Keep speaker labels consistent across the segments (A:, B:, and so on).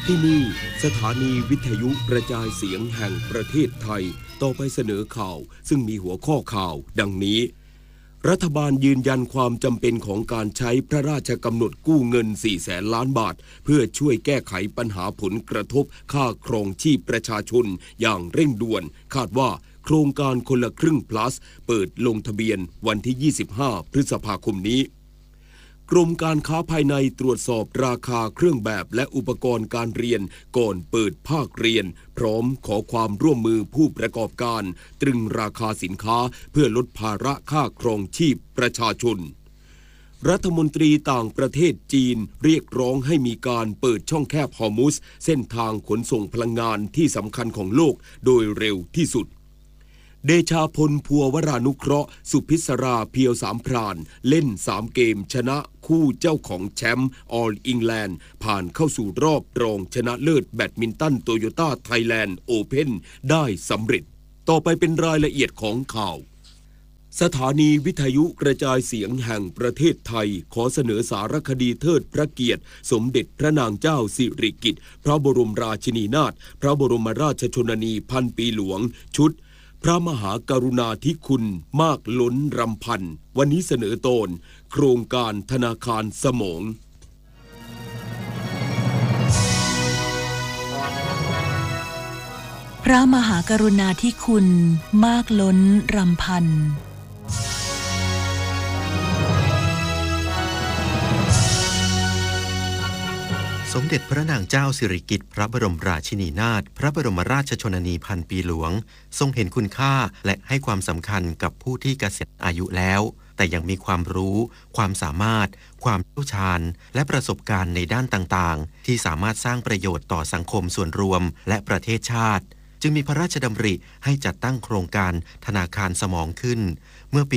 A: ที่นี่สถานีวิทยุกระจายเสียงแห่งประเทศไทยต่อไปเสนอข่าวซึ่งมีหัวข้อข่าวดังนี้รัฐบาลยืนยันความจำเป็นของการใช้พระราชกำหนดกู้เงิน 400,000 ล้านบาทเพื่อช่วยแก้ไขปัญหาผลกระทบค่าครองชีพประชาชนอย่างเร่งด่วนคาดว่าโครงการคนละครึ่ง plus เปิดลงทะเบียนวันที่ 25 พฤษภาคมนี้กรมการค้าภายในตรวจสอบราคาเครื่องแบบและอุปกรณ์การเรียนก่อนเปิดภาคเรียนพร้อมขอความร่วมมือผู้ประกอบการตรึงราคาสินค้าเพื่อลดภาระค่าครองชีพประชาชนรัฐมนตรีต่างประเทศจีนเรียกร้องให้มีการเปิดช่องแคบฮอร์มุซเส้นทางขนส่งพลังงานที่สำคัญของโลกโดยเร็วที่สุดเดชาพลภัววรานุเคราะห์สุพิศราเพียวสามพรานเล่น3เกมชนะคู่เจ้าของแชมป์ออลอิงแลนด์ผ่านเข้าสู่รอบรองชนะเลิศแบดมินตันโตโยต้าไทยแลนด์โอเพ่นได้สำเร็จต่อไปเป็นรายละเอียดของข่าวสถานีวิทยุกระจายเสียงแห่งประเทศไทยขอเสนอสารคดีเทิดพระเกียรติสมเด็จพระนางเจ้าสิริกิติ์พระบรมราชินีนาถพระบรมราชชนนีพันปีหลวงชุดพระมหากรุณาธิคุณมากล้นรำพันวันนี้เสนอตอนโครงการธนาคารสมอง
B: พระมหากรุณาธิคุณมากล้นรำพัน
C: สมเด็จพระนางเจ้าสิริกิติ์พระบรมราชินีนาถพระบรมราชชนนีพันปีหลวงทรงเห็นคุณค่าและให้ความสำคัญกับผู้ที่เกษียณอายุแล้วแต่ยังมีความรู้ความสามารถความเชี่ยวชาญและประสบการณ์ในด้านต่างๆที่สามารถสร้างประโยชน์ต่อสังคมส่วนรวมและประเทศชาติจึงมีพระราชดำริให้จัดตั้งโครงการธนาคารสมองขึ้นเมื่อปี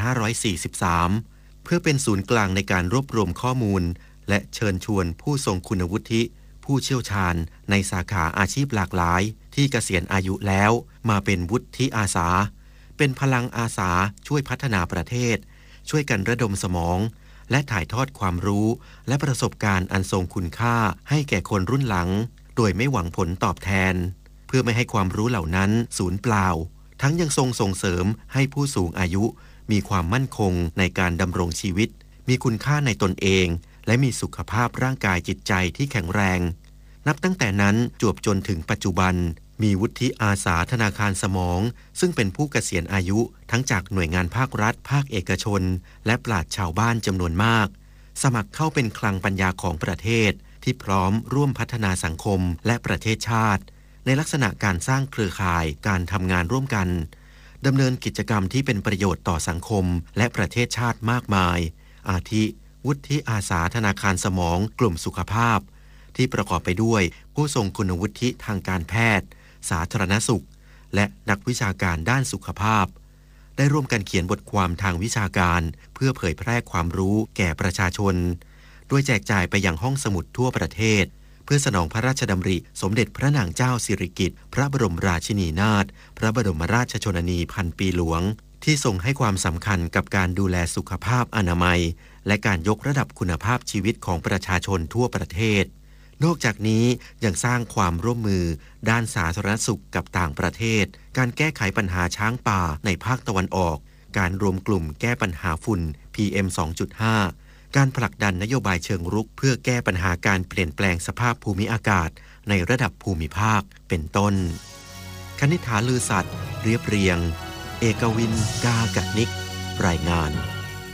C: 2543 เพื่อเป็นศูนย์กลางในการรวบรวมข้อมูลและเชิญชวนผู้ทรงคุณวุฒิผู้เชี่ยวชาญในสาขาอาชีพหลากหลายที่เกษียณอายุแล้วมาเป็นวุฒิอาสาเป็นพลังอาสาช่วยพัฒนาประเทศช่วยกันระดมสมองและถ่ายทอดความรู้และประสบการณ์อันทรงคุณค่าให้แก่คนรุ่นหลังโดยไม่หวังผลตอบแทนเพื่อไม่ให้ความรู้เหล่านั้นสูญเปล่าทั้งยังทรงส่งเสริมให้ผู้สูงอายุมีความมั่นคงในการดำรงชีวิตมีคุณค่าในตนเองและมีสุขภาพร่างกายจิตใจที่แข็งแรงนับตั้งแต่นั้นจวบจนถึงปัจจุบันมีวุฒิอาสาธนาคารสมองซึ่งเป็นผู้เกษียณอายุทั้งจากหน่วยงานภาครัฐภาคเอกชนและปราชญ์ชาวบ้านจำนวนมากสมัครเข้าเป็นคลังปัญญาของประเทศที่พร้อมร่วมพัฒนาสังคมและประเทศชาติในลักษณะการสร้างเครือข่ายการทำงานร่วมกันดำเนินกิจกรรมที่เป็นประโยชน์ต่อสังคมและประเทศชาติมากมายอาทิวุฒิอาสาธนาคารสมองกลุ่มสุขภาพที่ประกอบไปด้วยผู้ทรงคุณวุฒิทางการแพทย์สาธารณสุขและนักวิชาการด้านสุขภาพได้ร่วมกันเขียนบทความทางวิชาการเพื่อเผยแพร่ความรู้แก่ประชาชนโดยแจกจ่ายไปยังห้องสมุดทั่วประเทศเพื่อสนองพระราชดำริสมเด็จพระนางเจ้าสิริกิติ์พระบรมราชินีนาถพระบรมราชชนนีพันปีหลวงที่ทรงให้ความสำคัญกับการดูแลสุขภาพอนามัยและการยกระดับคุณภาพชีวิตของประชาชนทั่วประเทศนอกจากนี้ยังสร้างความร่วมมือด้านสาธารณสุขกับต่างประเทศการแก้ไขปัญหาช้างป่าในภาคตะวันออกการรวมกลุ่มแก้ปัญหาฝุ่น PM 2.5 การผลักดันนโยบายเชิงรุกเพื่อแก้ปัญหาการเปลี่ยนแปลงสภาพภูมิอากาศในระดับภูมิภาคเป็นต้นคณิษฐาลือสัตย์เรียบเรียงเอกวินกากนิกรายงาน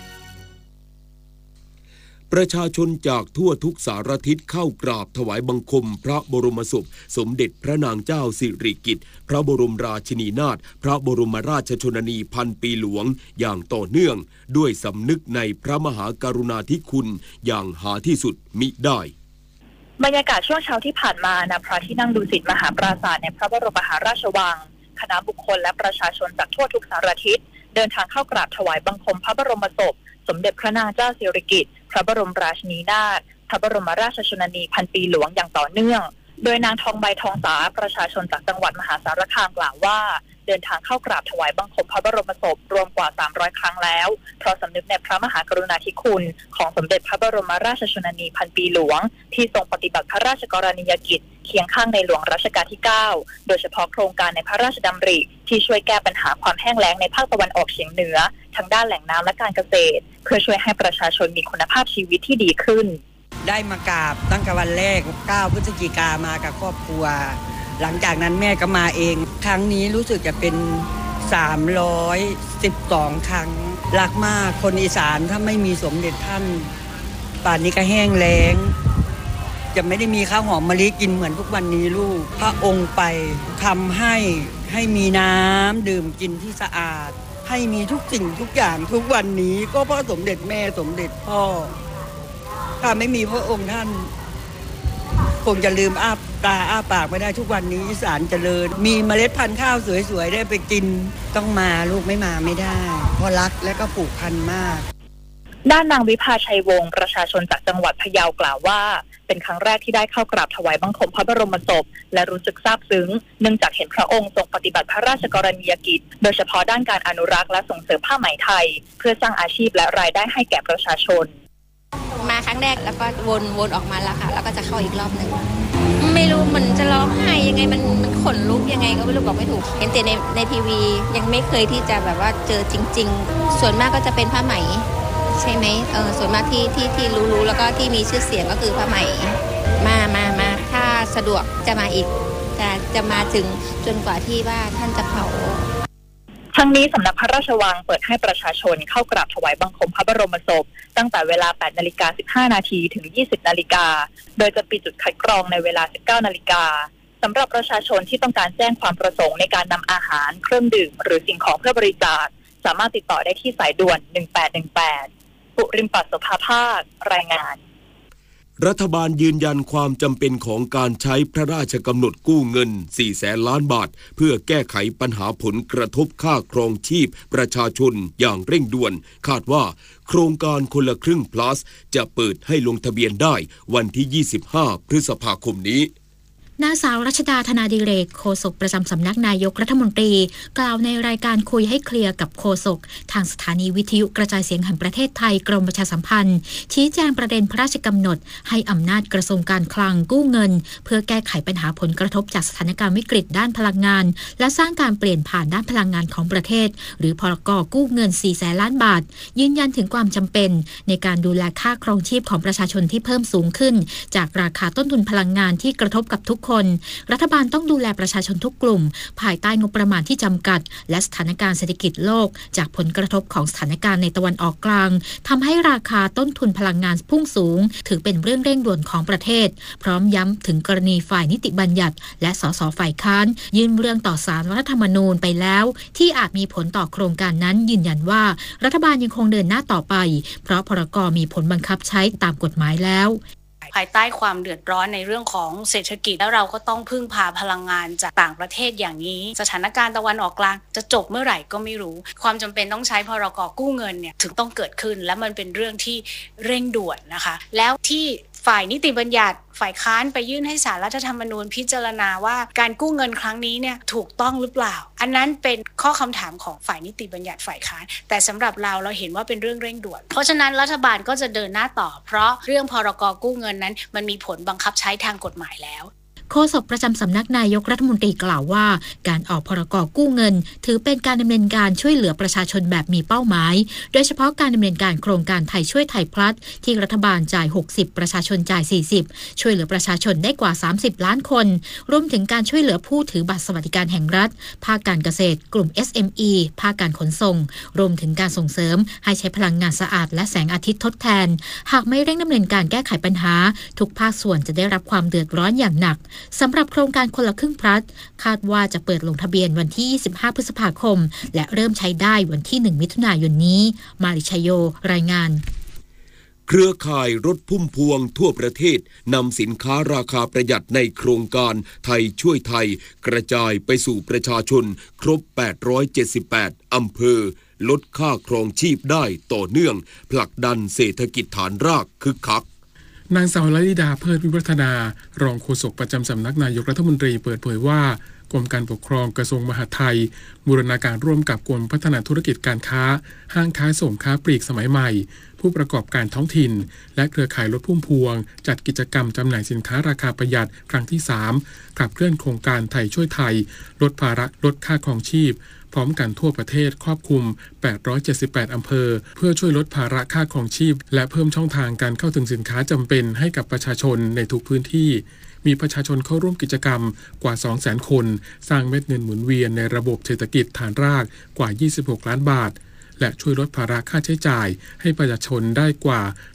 A: ประชาชนจากทั่วทุกสารทิศเข้ากราบถวายบังคมพระบรมศพสมเด็จพระนางเจ้าสิริกิติ์พระบรมราชินีนาถพระบรมราชชนนีพันปีหลวงอย่างต่อเนื่องด้วยสำนึกในพระมหากรุณาธิคุณอย่างหาที่สุดมิได้
D: บรรยากาศช่วงเช้าที่ผ่านมาณพระที่นั่งดุสิตมหาปราสาทในพระบรมมหาราชวังคณะบุคคลและประชาชนจากทั่วทุกสารทิศเดินทางเข้ากราบถวายบังคมพระบรมศพสมเด็จพระนางเจ้าสิริกิติ์พระบรมราชินีนาถพระบรมราชชนนีพันปีหลวงอย่างต่อเนื่องโดยนางทองใบทองสาประชาชนจากจังหวัดมหาสารคามกล่าวว่าเดินทางเข้ากราบถวายบังคมพระบรมศพรวมกว่า300ครั้งแล้วเพราะสำนึกในพระมหากรุณาธิคุณของสมเด็จพระบรมราชชนนีพันปีหลวงที่ทรงปฏิบัติพระราชกรณียกิจเคียงข้างในหลวงรัชกาลที่9โดยเฉพาะโครงการในพระราชดำริที่ช่วยแก้ปัญหาความแห้งแล้งในภาคตะวันออกเฉียงเหนือทั้งด้านแหล่งน้ำและการเกษตรเพื่อช่วยให้ประชาชนมีคุณภาพชีวิตที่ดีขึ้น
E: ได้มากราบตั้งแต่วันแรก9 พฤศจิกายนมากับครอบครัวหลังจากนั้นแม่ก็มาเองครั้งนี้รู้สึกจะเป็น312ครั้งรักมากคนอีสานถ้าไม่มีสมเด็จท่านป่านนี้ก็แห้งแล้งจะไม่ได้มีข้าวหอมมะลิกินเหมือนทุกวันนี้ลูกพระองค์ไปทำให้มีน้ำดื่มกินที่สะอาดให้มีทุกสิ่งทุกอย่างทุกวันนี้ก็เพราะสมเด็จแม่สมเด็จพ่อถ้าไม่มีพระองค์ท่านคงจะลืมอ้าปากไม่ได้ทุกวันนี้อีสานเจริญมีเมล็ดพันธุ์ข้าวสวยๆได้ไปกินต้องมาลูกไม่มาไม่ได้เพราะรักและก็ผูกพันมาก
D: ด้านนางวิภาชัยวงศ์ประชาชนจากจังหวัดพะเยากล่าวว่าเป็นครั้งแรกที่ได้เข้ากราบถวายบังคมพระบรมศพและรู้สึกซาบซึ้งเนื่องจากเห็นพระองค์ทรงปฏิบัติพระราชกรณียกิจโดยเฉพาะด้านการอนุรักษ์และส่งเสริมผ้าไหมไทยเพื่อสร้างอาชีพและรายได้ให้แก่ประชาชน
F: มาครั้งแรกแล้วก็วนออกมาแล้วค่ะแล้วก็จะเข้าอีกรอบหนึ่งไม่รู้มันจะร้องไห้ยังไงมันขนลุกยังไงก็ไม่รู้บอกไม่ถูกเห็นแต่ในทีวียังไม่เคยที่จะแบบว่าเจอจริงๆส่วนมากก็จะเป็นผ้าไหมใช่ไหมส่วนมากที่รู้แล้วก็ที่มีชื่อเสียงก็คือผ้าไหมมาถ้าสะดวกจะมาอีกจะมาถึงจนกว่าที่ว่าท่านจะเผา
D: ทั้งนี้สำนักพระราชวังเปิดให้ประชาชนเข้ากราบถวายบังคมพระบรมศพตั้งแต่เวลา 8:15 น.ถึง 20:00 น.โดยจะปิดจุดคัดกรองในเวลา 19:00 น.สำหรับประชาชนที่ต้องการแจ้งความประสงค์ในการนำอาหารเครื่องดื่มหรือสิ่งของเพื่อบริจาคสามารถติดต่อได้ที่สายด่วน 1818 ปุริมปัสสภาภาครายงาน
A: รัฐบาลยืนยันความจำเป็นของการใช้พระราชกำหนดกู้เงิน 400,000 ล้านบาทเพื่อแก้ไขปัญหาผลกระทบค่าครองชีพประชาชนอย่างเร่งด่วนคาดว่าโครงการคนละครึ่ง plus จะเปิดให้ลงทะเบียนได้วันที่ 25 พฤษภาคมนี้
B: นางสาวรัชดาธนาดิเรกโฆษกประจำสำนักนายกรัฐมนตรีกล่าวในรายการคุยให้เคลียร์กับโฆษกทางสถานีวิทยุกระจายเสียงแห่งประเทศไทยกรมประชาสัมพันธ์ชี้แจงประเด็นพระราชกำหนดให้อำนาจกระทรวงการคลังกู้เงินเพื่อแก้ไขปัญหาผลกระทบจากสถานการณ์วิกฤตด้านพลังงานและสร้างการเปลี่ยนผ่านด้านพลังงานของประเทศหรือพรก.กู้เงิน 400,000 ล้านบาทยืนยันถึงความจำเป็นในการดูแลค่าครองชีพของประชาชนที่เพิ่มสูงขึ้นจากราคาต้นทุนพลังงานที่กระทบกับทุกคนรัฐบาลต้องดูแลประชาชนทุกกลุ่มภายใต้งบประมาณที่จำกัดและสถานการณ์เศรษฐกิจโลกจากผลกระทบของสถานการณ์ในตะวันออกกลางทำให้ราคาต้นทุนพลังงานพุ่งสูงถือเป็นเรื่องเร่งด่วนของประเทศพร้อมย้ำถึงกรณีฝ่ายนิติบัญญัติและสสฝ่ายค้านยื่นเรื่องต่อศาลรัฐธรรมนูญไปแล้วที่อาจมีผลต่อโครงการนั้นยืนยันว่ารัฐบาลยังคงเดินหน้าต่อไปเพราะพรก.มีผลบังคับใช้ตามกฎหมายแล้ว
G: ภายใต้ความเดือดร้อนในเรื่องของเศรษฐกิจแล้วเราก็ต้องพึ่งพาพลังงานจากต่างประเทศอย่างนี้สถานการณ์ตะวันออกกลางจะจบเมื่อไหร่ก็ไม่รู้ความจำเป็นต้องใช้พรก.กู้เงินเนี่ยถึงต้องเกิดขึ้นและมันเป็นเรื่องที่เร่งด่วนนะคะแล้วที่ฝ่ายนิติบัญญัติฝ่ายค้านไปยื่นให้ศาลรัฐธรรมนูญพิจารณาว่าการกู้เงินครั้งนี้เนี่ยถูกต้องหรือเปล่าอันนั้นเป็นข้อคำถามของฝ่ายนิติบัญญัติฝ่ายค้านแต่สำหรับเราเห็นว่าเป็นเรื่องเร่งด่วนเพราะฉะนั้นรัฐบาลก็จะเดินหน้าต่อเพราะเรื่องพรก.กู้เงินนั้นมันมีผลบังคับใช้ทางกฎหมายแล้ว
B: โฆษกประจำสำนักนายกรัฐมนตรีกล่าวว่าการออกพรก.กู้เงินถือเป็นการดำเนินการช่วยเหลือประชาชนแบบมีเป้าหมายโดยเฉพาะการดำเนินการโครงการไทยช่วยไทยพลัสที่รัฐบาลจ่าย60ประชาชนจ่าย40ช่วยเหลือประชาชนได้กว่า30ล้านคนรวมถึงการช่วยเหลือผู้ถือบัตรสวัสดิการแห่งรัฐภาคการเกษตรกลุ่ม SME ภาคการขนส่งรวมถึงการส่งเสริมให้ใช้พลังงานสะอาดและแสงอาทิตย์ทดแทนหากไม่เร่งดำเนินการแก้ไขปัญหาทุกภาคส่วนจะได้รับความเดือดร้อนอย่างหนักสำหรับโครงการคนละครึ่งพลัสคาดว่าจะเปิดลงทะเบียนวันที่25พฤษภาคมและเริ่มใช้ได้วันที่1มิถุนายนนี้มาริชโยรายงาน
A: เครือข่ายรถพุ่มพวงทั่วประเทศนำสินค้าราคาประหยัดในโครงการไทยช่วยไทยกระจายไปสู่ประชาชนครบ878อำเภอลดค่าครองชีพได้ต่อเนื่องผลักดันเศรษฐกิจฐานรากคึกคัก
H: นางสาวลลิดาเพิดวิวัฒนารองโฆษกประจำสำนักนายกรัฐมนตรีเปิดเผยว่ากรมการปกครองกระทรวงมหาดไทยบูรณาการร่วมกับกรมพัฒนาธุรกิจการค้าห้างค้าส่งค้าปลีกสมัยใหม่ผู้ประกอบการท้องถิ่นและเครือข่ายรถพุ่มพวงจัดกิจกรรมจำหน่ายสินค้าราคาประหยัดครั้งที่3ขับเคลื่อนโครงการไทยช่วยไทยลดภาระลดค่าครองชีพพร้อมกันทั่วประเทศครอบคลุม878อำเภอเพื่อช่วยลดภาระค่าครองชีพและเพิ่มช่องทางการเข้าถึงสินค้าจำเป็นให้กับประชาชนในทุกพื้นที่มีประชาชนเข้าร่วมกิจกรรมกว่า 200,000 คนสร้างเม็ดเงินหมุนเวียนในระบบเศรษฐกิจฐานรากกว่า26ล้านบาทและช่วยลดภาระค่าใช้จ่ายให้ประชาชนได้กว่า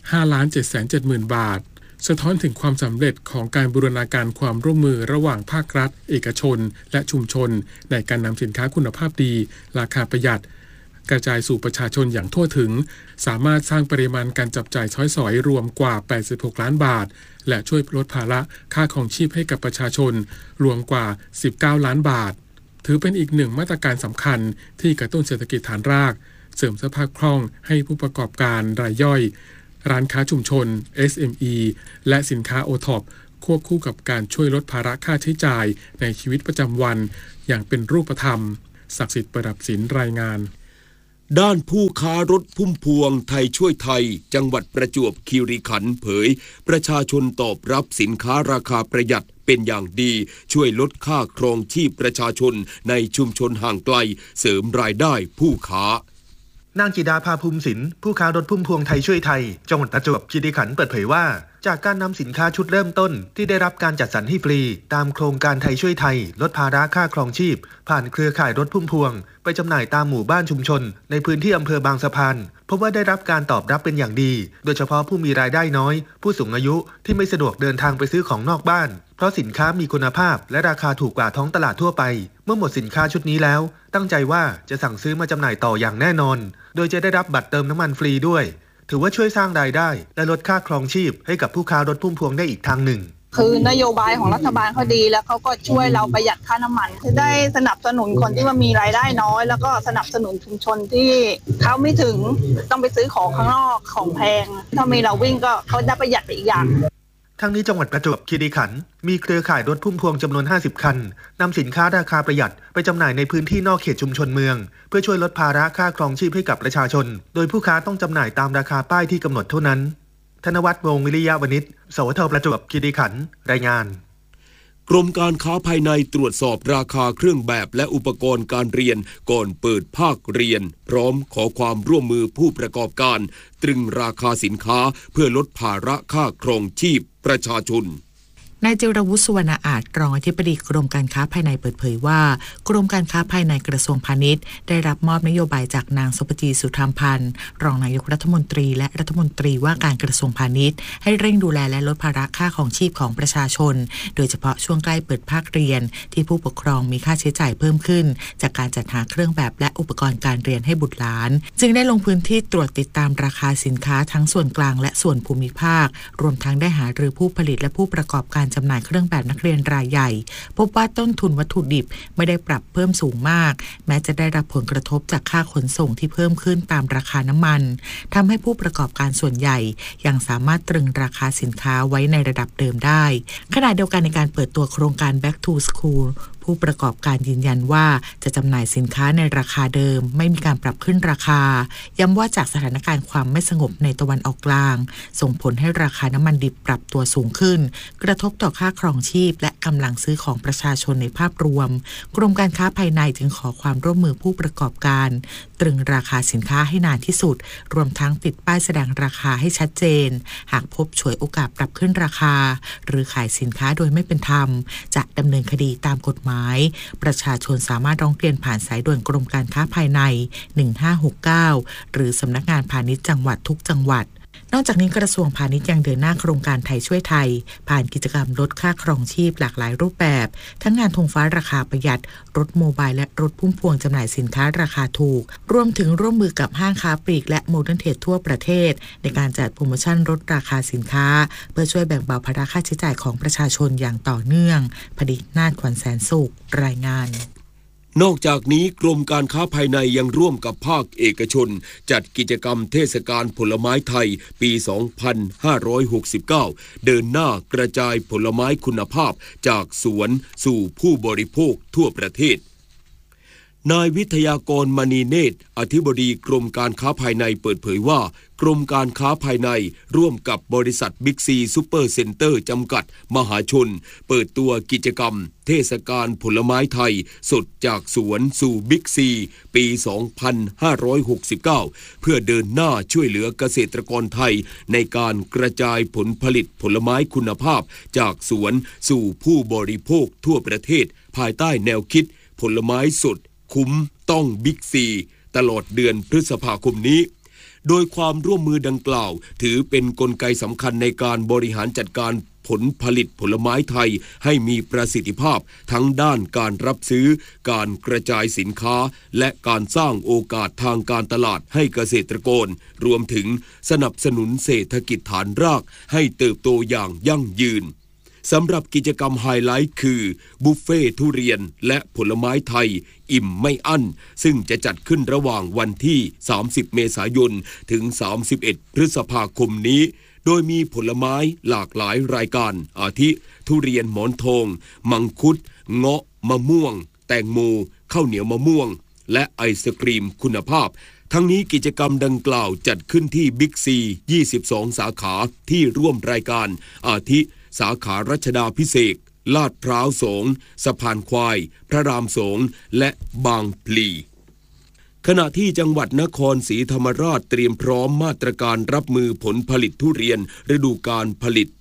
H: 5,770,000 บาทสะท้อนถึงความสำเร็จของการบูรณาการความร่วมมือระหว่างภาครัฐเอกชนและชุมชนในการนำสินค้าคุณภาพดีราคาประหยัดกระจายสู่ประชาชนอย่างทั่วถึงสามารถสร้างปริมาณการจับจ่ายใช้สอยรวมกว่า86ล้านบาทและช่วยลดภาระค่าครองชีพให้กับประชาชนรวมกว่า19ล้านบาทถือเป็นอีกหนึ่งมาตรการสำคัญที่กระตุ้นเศรษฐกิจฐานรากเสริมสภาพคล่องให้ผู้ประกอบการรายย่อยร้านค้าชุมชน SME และสินค้า OTOP ควบคู่กับการช่วยลดภาระค่าใช้จ่ายในชีวิตประจำวันอย่างเป็นรูปธรรมศักดิ์สิทธิ์ประดับศิลป์รายงาน
A: ด้านผู้ค้ารถพุ่มพวงไทยช่วยไทยจังหวัดประจวบคีรีขันธ์เผยประชาชนตอบรับสินค้าราคาประหยัดเป็นอย่างดีช่วยลดค่าครองชีพประชาชนในชุมชนห่างไกลเสริมรายได้ผู้ค้าน
I: างจิดาภาภูมิศิลป์ผู้ค้ารถพุ่มพวงไทยช่วยไทยจังหวัดประจวบคีรีขันธ์เปิดเผยว่าจากการนำสินค้าชุดเริ่มต้นที่ได้รับการจัดสรรให้ฟรีตามโครงการไทยช่วยไทยลดภาระค่าครองชีพผ่านเครือข่ายรถพุ่มพวงไปจำหน่ายตามหมู่บ้านชุมชนในพื้นที่อำเภอบางสะพานพบว่าได้รับการตอบรับเป็นอย่างดีโดยเฉพาะผู้มีรายได้น้อยผู้สูงอายุที่ไม่สะดวกเดินทางไปซื้อของนอกบ้านเพราะสินค้ามีคุณภาพและราคาถูกกว่าท้องตลาดทั่วไปเมื่อหมดสินค้าชุดนี้แล้วตั้งใจว่าจะสั่งซื้อมาจำหน่ายต่ออย่างแน่นอนโดยจะได้รับบัตรเติมน้ำมันฟรีด้วยถือว่าช่วยสร้างรายได้และลดค่าครองชีพให้กับผู้ค้ารถพุ่มพวงได้อีกทางหนึ่ง
J: คือนโยบายของรัฐบาลเขาดีแล้วเขาก็ช่วยเราประหยัดค่าน้ำมันจะได้สนับสนุนคนที่ว่ามีรายได้น้อยแล้วก็สนับสนุนชุมชนที่เขาไม่ถึงต้องไปซื้อของข้างนอกของแพงถ้ามีเราวิ่งก็เขาได้ประหยัดไปอีกอย่าง
I: ทั้งนี้จังหวัดประจวบคีรีขันธ์มีเครือข่ายรถพุ่มพวงจำนวน50คันนำสินค้าราคาประหยัดไปจำหน่ายในพื้นที่นอกเขตชุมชนเมืองเพื่อช่วยลดภาระค่าครองชีพให้กับประชาชนโดยผู้ค้าต้องจำหน่ายตามราคาป้ายที่กำหนดเท่านั้นธนวัฒน์ วงศ์วิริยะวณิช สวทประจวบคีรีขันธ์รายงาน
A: กรมการค้าภายในตรวจสอบราคาเครื่องแบบและอุปกรณ์การเรียนก่อนเปิดภาคเรียนพร้อมขอความร่วมมือผู้ประกอบการตรึงราคาสินค้าเพื่อลดภาระค่าครองชีพประชาชน
K: นายจิรวุฒิ สุวรรณอาจรองอธิบดีกรมการค้าภายในเปิดเผยว่ากรมการค้าภายในกระทรวงพาณิชย์ได้รับมอบนโยบายจากนางสุปจีสุธรรมพันธ์รองนายกรัฐมนตรีและรัฐมนตรีว่าการกระทรวงพาณิชย์ให้เร่งดูแลและลดภาระค่าครองชีพของประชาชนโดยเฉพาะช่วงใกล้เปิดภาคเรียนที่ผู้ปกครองมีค่าใช้จ่ายเพิ่มขึ้นจากการจัดหาเครื่องแบบและอุปกรณ์การเรียนให้บุตรหลานจึงได้ลงพื้นที่ตรวจติดตามราคาสินค้าทั้งส่วนกลางและส่วนภูมิภาครวมทั้งได้หารือผู้ผลิตและผู้ประกอบการจำหน่ายเครื่องแบบนักเรียนรายใหญ่พบว่าต้นทุนวัตถุดิบไม่ได้ปรับเพิ่มสูงมากแม้จะได้รับผลกระทบจากค่าขนส่งที่เพิ่มขึ้นตามราคาน้ำมันทำให้ผู้ประกอบการส่วนใหญ่ยังสามารถตรึงราคาสินค้าไว้ในระดับเดิมได้ขณะเดียวกันในการเปิดตัวโครงการ Back to Schoolผู้ประกอบการยืนยันว่าจะจำหน่ายสินค้าในราคาเดิมไม่มีการปรับขึ้นราคาย้ำว่าจากสถานการณ์ความไม่สงบในตะวันออกกลางส่งผลให้ราคาน้ำมันดิบปรับตัวสูงขึ้นกระทบต่อค่าครองชีพและกำลังซื้อของประชาชนในภาพรวมกรมการค้าภายในจึงขอความร่วมมือผู้ประกอบการตรึงราคาสินค้าให้นานที่สุดรวมทั้งติดป้ายแสดงราคาให้ชัดเจนหากพบฉวยโอกาสปรับขึ้นราคาหรือขายสินค้าโดยไม่เป็นธรรมจะดำเนินคดีตามกฎหมายประชาชนสามารถร้องเรียนผ่านสายด่วนกรมการค้าภายใน1569หรือสำนักงานพาณิชย์จังหวัดทุกจังหวัดนอกจากนี้กระทรวงพาณิชย์ยังเดินหน้าโครงการไทยช่วยไทยผ่านกิจกรรมลดค่าครองชีพหลากหลายรูปแบบทั้งงานธงฟ้าราคาประหยัดรถโมบายและรถพุ่มพวงจำหน่ายสินค้าราคาถูกรวมถึงร่วมมือกับห้างค้าปลีกและโมเดิร์นเทรดทั่วประเทศในการจัดโปรโมชั่นลดราคาสินค้าเพื่อช่วยแบ่งเบาภาระค่าใช้จ่ายของประชาชนอย่างต่อเนื่องผลิตนาฏ ขวัญแสนสุขรายงาน
A: นอกจากนี้กรมการค้าภายในยังร่วมกับภาคเอกชนจัดกิจกรรมเทศกาลผลไม้ไทยปี 2569 เดินหน้ากระจายผลไม้คุณภาพจากสวนสู่ผู้บริโภคทั่วประเทศนายวิทยากรมณีเนตรอธิบดีกรมการค้าภายในเปิดเผยว่ากรมการค้าภายในร่วมกับบริษัทบิ๊กซีซูเปอร์เซ็นเตอร์จำกัดมหาชนเปิดตัวกิจกรรมเทศกาลผลไม้ไทยสดจากสวนสู่บิ๊กซีปี 2569 เพื่อเดินหน้าช่วยเหลือเกษตรกรไทยในการกระจายผลผลิตผลไม้คุณภาพจากสวนสู่ผู้บริโภคทั่วประเทศภายใต้แนวคิดผลไม้สดคุ้มต้องบิ๊กซีตลอดเดือนพฤษภาคมนี้โดยความร่วมมือดังกล่าวถือเป็นกลไกสำคัญในการบริหารจัดการผลผลิตผลไม้ไทยให้มีประสิทธิภาพทั้งด้านการรับซื้อการกระจายสินค้าและการสร้างโอกาสทางการตลาดให้เกษตรกรรวมถึงสนับสนุนเศรษฐกิจฐานรากให้เติบโตอย่างยั่งยืนสำหรับกิจกรรมไฮไลท์คือบุฟเฟ่ทุเรียนและผลไม้ไทยอิ่มไม่อั้นซึ่งจะจัดขึ้นระหว่างวันที่30 เมษายนถึง31 พฤษภาคมนี้โดยมีผลไม้หลากหลายรายการอาทิทุเรียนหมอนทองมังคุดเงาะมะม่วงแตงโมข้าวเหนียวมะม่วงและไอศกรีมคุณภาพทั้งนี้กิจกรรมดังกล่าวจัดขึ้นที่บิ๊กซี22 สาขาที่ร่วมรายการอาทิสาขารัชดาภิเษกลาดพร้าว2สะพานควายพระราม2และบางพลีขณะที่จังหวัดนครศรีธรรมราชเตรียมพร้อมมาตรการรับมือผลผลิตทุเรียนฤดูกาลผลิต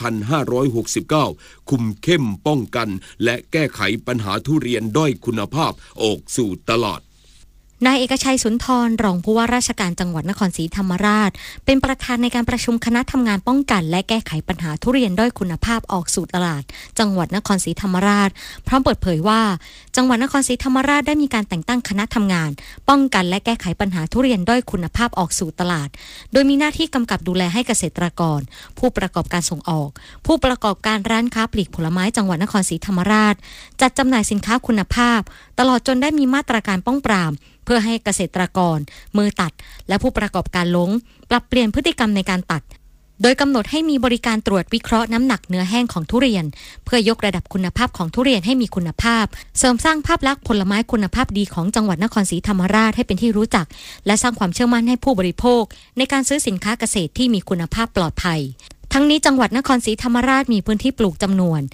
A: 2569 คุมเข้มป้องกันและแก้ไขปัญหาทุเรียนด้อยคุณภาพออกสู่ตลาด
B: นายเอกชัยสุนทรรองผู้ว่าราชการจังหวัดนครศรีธรรมราชเป็นประธานในการประชุมคณะทำงานป้องกันและแก้ไขปัญหาทุเรียนด้อยคุณภาพออกสู่ตลาดจังหวัดนครศรีธรรมราชพร้อมเปิดเผยว่าจังหวัดนครศรีธรรมราชได้มีการแต่งตั้งคณะทำงานป้องกันและแก้ไขปัญหาทุเรียนด้อยคุณภาพออกสู่ตลาดโดยมีหน้าที่กำกับดูแลให้เกษตรกรผู้ประกอบการส่งออกผู้ประกอบการร้านค้าปลีกผลไม้จังหวัดนครศรีธรรมราชจัดจำหน่ายสินค้าคุณภาพตลอดจนได้มีมาตรการป้องปรามเพื่อให้เกษตรกรมือตัดและผู้ประกอบการหลงปรับเปลี่ยนพฤติกรรมในการตัดโดยกำหนดให้มีบริการตรวจวิเคราะห์น้ำหนักเนื้อแห้งของทุเรียนเพื่อยกระดับคุณภาพของทุเรียนให้มีคุณภาพเสริมสร้างภาพลักษณ์ผลไม้คุณภาพดีของจังหวัดนครศรีธรรมราชให้เป็นที่รู้จักและสร้างความเชื่อมั่นให้ผู้บริโภคในการซื้อสินค้าเกษตรที่มีคุณภาพปลอดภัยทั้งนี้จังหวัดนครศรีธรรมราชมีพื้นที่ปลูกจำนวน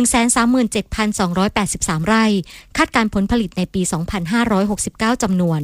B: 137,283 ไร่คาดการผลผลิตในปี 2569 จำนวน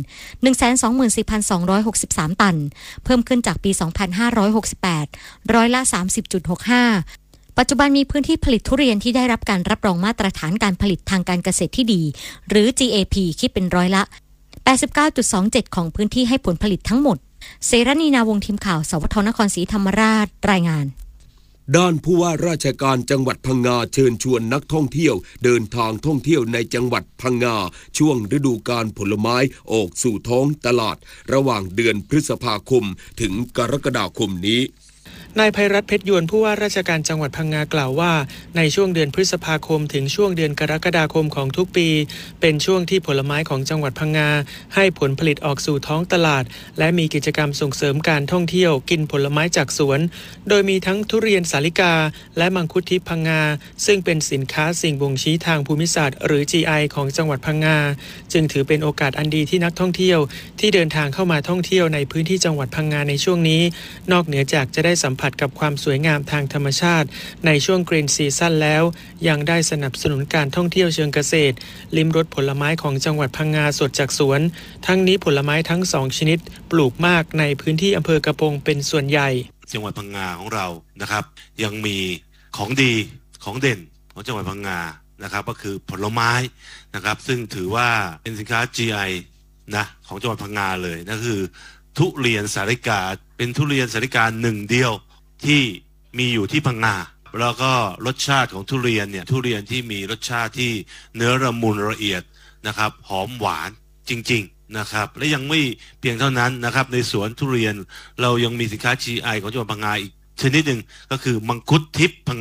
B: 124,263 ตันเพิ่มขึ้นจากปี 2568 ร้อยละ 30.65 ปัจจุบันมีพื้นที่ผลิตทุเรียนที่ได้รับการรับรองมาตรฐานการผลิตทางการเกษตรที่ดีหรือ GAP คิดเป็นร้อยละ 89.27 ของพื้นที่ให้ผลผลิตทั้งหมดเสรณีนาวงศ์ทีมข่าวสวทนครศรีธรรมราชรายงาน
A: ด้านผู้ว่าราชการจังหวัดพังงาเชิญชวนนักท่องเที่ยวเดินทางท่องเที่ยวในจังหวัดพังงาช่วงฤดูกาลผลไม้ออกสู่ท้องตลาดระหว่างเดือนพฤษภาคมถึงกรกฎาคมนี้
L: นายไพรัตน์เพชรยวนผู้ว่าราชการจังหวัดพังงากล่าวว่าในช่วงเดือนพฤษภาคมถึงช่วงเดือนกรกฎาคมของทุกปีเป็นช่วงที่ผลไม้ของจังหวัดพังงาให้ผลผลิตออกสู่ท้องตลาดและมีกิจกรรมส่งเสริมการท่องเที่ยวกินผลไม้จากสวนโดยมีทั้งทุเรียนสาลิกาและมังคุดทิพย์พังงาซึ่งเป็นสินค้าสิ่งบ่งชี้ทางภูมิศาสตร์หรือ GI ของจังหวัดพังงาจึงถือเป็นโอกาสอันดีที่นักท่องเที่ยวที่เดินทางเข้ามาท่องเที่ยวในพื้นที่จังหวัดพังงาในช่วงนี้นอกเหนือจากจะได้สัมผัสกับความสวยงามทางธรรมชาติในช่วงกรีนซีซั่นแล้วยังได้สนับสนุนการท่องเที่ยวเชิงเกษตรลิ้มรสผลไม้ของจังหวัดพังงาสดจากสวนทั้งนี้ผลไม้ทั้ง2ชนิดปลูกมากในพื้นที่อำเภอกระพงเป็นส่วนใหญ่
M: จังหวัดพังงาของเรานะครับยังมีของดีของเด่นของจังหวัดพังงานะครับก็คือผลไม้นะครับซึ่งถือว่าเป็นสินค้า GI นะของจังหวัดพังงาเลยนั่นคือทุเรียนสาลิกาเป็นทุเรียนสาลิกาหนึ่งเดียวที่มีอยู่ที่พังงาแล้วก็รสชาติของทุเรียนเนี่ยทุเรียนที่มีรสชาติที่เนื้อละมุนละเอียดนะครับหอมหวานจริงๆนะครับและยังไม่เพียงเท่านั้นนะครับในสวนทุเรียนเรายังมีสินค้า GI ของจังหวัดพังงาอีกชนิดหนึ่งก็คือมังคุดทิพย์พังงา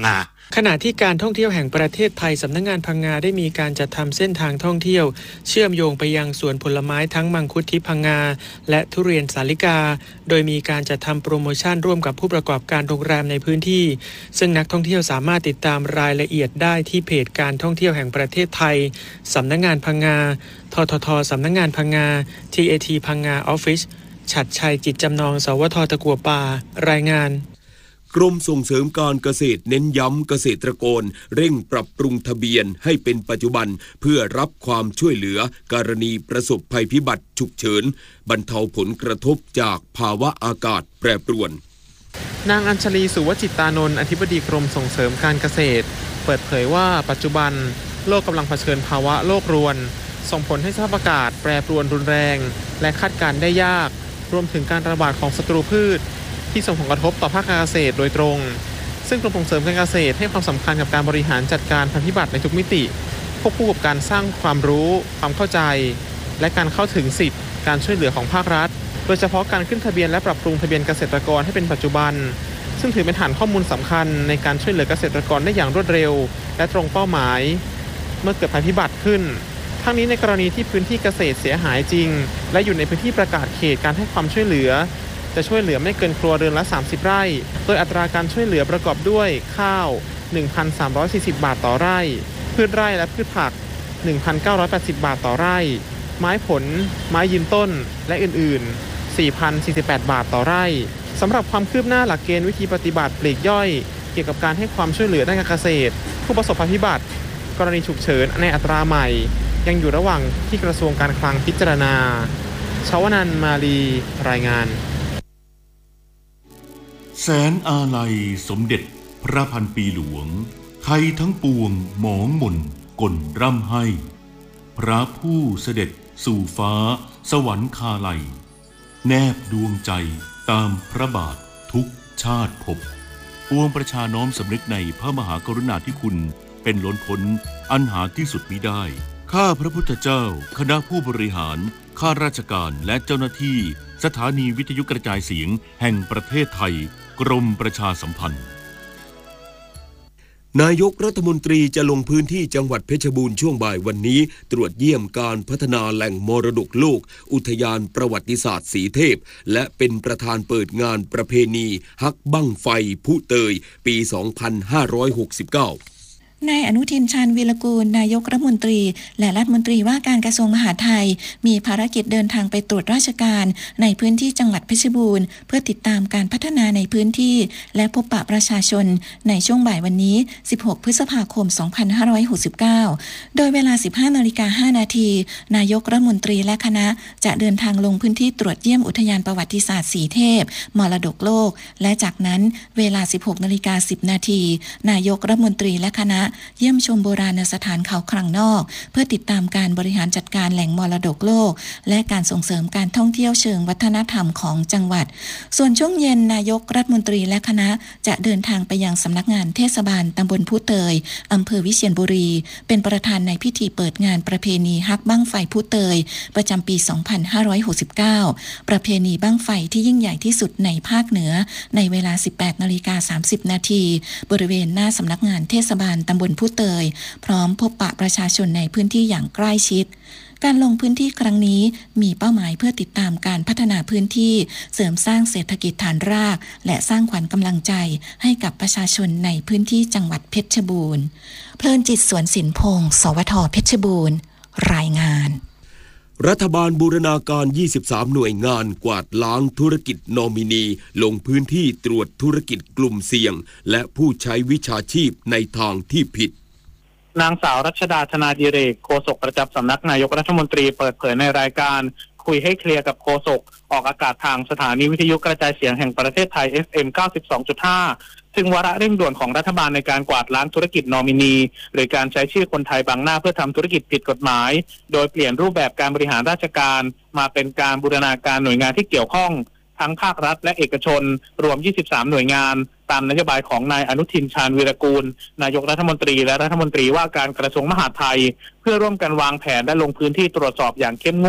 L: ขณะที่การท่องเที่ยวแห่งประเทศไทยสำนักงานพังงาได้มีการจัดทำเส้นทางท่องเที่ยวเชื่อมโยงไปยังสวนผลไม้ทั้งมังคุดที่พังงาและทุเรียนสาลิกาโดยมีการจัดทำโปรโมชั่นร่วมกับผู้ประกอบการโรงแรมในพื้นที่ซึ่งนักท่องเที่ยวสามารถติดตามรายละเอียดได้ที่เพจการท่องเที่ยวแห่งประเทศไทยสำนักงานพังงาทททสำนักงานพังงา TAT พังงาออฟฟิศฉัตรชัยจิตจำนองสวทตะกัวป่ารายงาน
A: กรมส่งเสริมการเกษตรเน้นย้ำเกษตรกรเร่งปรับปรุงทะเบียนให้เป็นปัจจุบันเพื่อรับความช่วยเหลือกรณีประสบภัยพิบัติฉุกเฉินบรรเทาผลกระทบจากภาวะอากาศแปรปรวน
N: นางอัญชลีสุวจิตตานนท์อธิบดีกรมส่งเสริมการเกษตรเปิดเผยว่าปัจจุบันโลกกำลังเผชิญภาวะโลกรวนส่งผลให้สภาพอากาศแปรปรวนรุนแรงและคาดการณ์ได้ยากรวมถึงการระบาดของศัตรูพืชที่ส่งผลกระทบต่อภาคการเกษตรโดยตรงซึ่งกรมส่งเสริมการเกษตรให้ความสำคัญกับการบริหารจัดการภัยพิบัติในทุกมิติควบคู่กับการสร้างความรู้ความเข้าใจและการเข้าถึงสิทธิการช่วยเหลือของภาครัฐโดยเฉพาะการขึ้นทะเบียนและปรับปรุงทะเบียนเกษตรกรให้เป็นปัจจุบันซึ่งถือเป็นฐานข้อมูลสำคัญในการช่วยเหลือเกษตรกรได้อย่างรวดเร็วและตรงเป้าหมายเมื่อเกิดภัยพิบัติขึ้นทั้งนี้ในกรณีที่พื้นที่เกษตรเสียหายจริงและอยู่ในพื้นที่ประกาศเขตการให้ความช่วยเหลือจะช่วยเหลือไม่เกินครัวเรือนละ30ไร่โดยอัตราการช่วยเหลือประกอบด้วยข้าว 1,340 บาทต่อไร่พืชไร่และพืชผัก 1,980 บาทต่อไร่ไม้ผลไม้ยืนต้นและอื่นๆ 4,048 บาทต่อไร่สำหรับความคืบหน้าหลักเกณฑ์วิธีปฏิบัติปลีกย่อยเกี่ยวกับการให้ความช่วยเหลือด้านการเกษตรผู้ประสบภัยพิบัติกรณีฉุกเฉินในอัตราใหม่ยังอยู่ระหว่างที่กระทรวงการคลังพิจารณาชวนันท์มาลีรายงาน
O: แสนอาลัยสมเด็จพระพันปีหลวงไทยทั้งปวงหมองหม่นก่นร่ำให้พระผู้เสด็จสู่ฟ้าสวรรคาลัยแนบดวงใจตามพระบาททุกชาติภพปวงประชาน้อมสำนึกในพระมหากรุณาธิคุณเป็นล้นพ้นอันหาที่สุดมิได้ข้าพระพุทธเจ้าคณะผู้บริหารข้าราชการและเจ้าหน้าที่สถานีวิทยุกระจายเสียงแห่งประเทศไทยกรมประชาสัมพันธ์
A: นายกรัฐมนตรีจะลงพื้นที่จังหวัดเพชรบูรณ์ช่วงบ่ายวันนี้ตรวจเยี่ยมการพัฒนาแหล่งมรดกโลกอุทยานประวัติศาสตร์สีเทพและเป็นประธานเปิดงานประเพณีฮักบั้งไฟผู้เตยปี 2569
P: นายอนุทินชาญวีรกูลนายกรัฐมนตรีและรัฐมนตรีว่าการกระทรวงมหาดไทยมีภารกิจเดินทางไปตรวจราชการในพื้นที่จังหวัดเพชรบูรณ์เพื่อติดตามการพัฒนาในพื้นที่และพบปะประชาชนในช่วงบ่ายวันนี้16พฤษภาคม2569โดยเวลา 15:05 นาทีนายกรัฐมนตรีและคณะจะเดินทางลงพื้นที่ตรวจเยี่ยมอุทยานประวัติศาสตร์สีเทพมรดกโลกและจากนั้นเวลา 16:10 นาทีนายกรัฐมนตรีและคณะเยี่ยมชมโบราณสถานเขาคลังนอกเพื่อติดตามการบริหารจัดการแหล่งมรดกโลกและการส่งเสริมการท่องเที่ยวเชิงวัฒนธรรมของจังหวัดส่วนช่วงเย็นนายกรัฐมนตรีและคณะจะเดินทางไปยังสำนักงานเทศบาลตำบลผู้เตยอำเภอวิเชียรบุรีเป็นประธานในพิธีเปิดงานประเพณีฮักบั้งไฟผู้เตยประจำปี 2569ประเพณีบั้งไฟที่ยิ่งใหญ่ที่สุดในภาคเหนือในเวลา 18:30 นาทีบริเวณหน้าสำนักงานเทศบาลตำบลผู้เตยพร้อมพบปะประชาชนในพื้นที่อย่างใกล้ชิดการลงพื้นที่ครั้งนี้มีเป้าหมายเพื่อติดตามการพัฒนาพื้นที่เสริมสร้างเศรษฐกิจฐานรากและสร้างขวัญกำลังใจให้กับประชาชนในพื้นที่จังหวัดเพชรบูรณ์เพลินจิตสวนสินพงศ์สวทเพชรบูรณ์รายงาน
A: รัฐบาลบูรณาการ23หน่วยงานกวาดล้างธุรกิจนอมินีลงพื้นที่ตรวจธุรกิจกลุ่มเสี่ยงและผู้ใช้วิชาชีพในทางที่ผิด
Q: นางสาวรัชดาธนาดิเรกโฆษกประจำสำนักนายกรัฐมนตรีเปิดเผยในรายการคุยให้เคลียร์กับโฆษกออกอากาศทางสถานีวิทยุกระจายเสียงแห่งประเทศไทย FM 92.5 ซึ่งวาระเร่งด่วนของรัฐบาลในการกวาดล้างธุรกิจนอมินีหรือการใช้ชื่อคนไทยบังหน้าเพื่อทำธุรกิจผิดกฎหมายโดยเปลี่ยนรูปแบบการบริหารราชการมาเป็นการบูรณาการหน่วยงานที่เกี่ยวข้องทั้งภาครัฐและเอกชนรวม23หน่วยงานตามนโยบายของนายอนุทินชาญวีรกูลนายกรัฐมนตรีและรัฐมนตรีว่าการกระทรวงมหาดไทยเพื่อร่วมกันวางแผนและลงพื้นที่ตรวจสอบอย่างเข้มงวด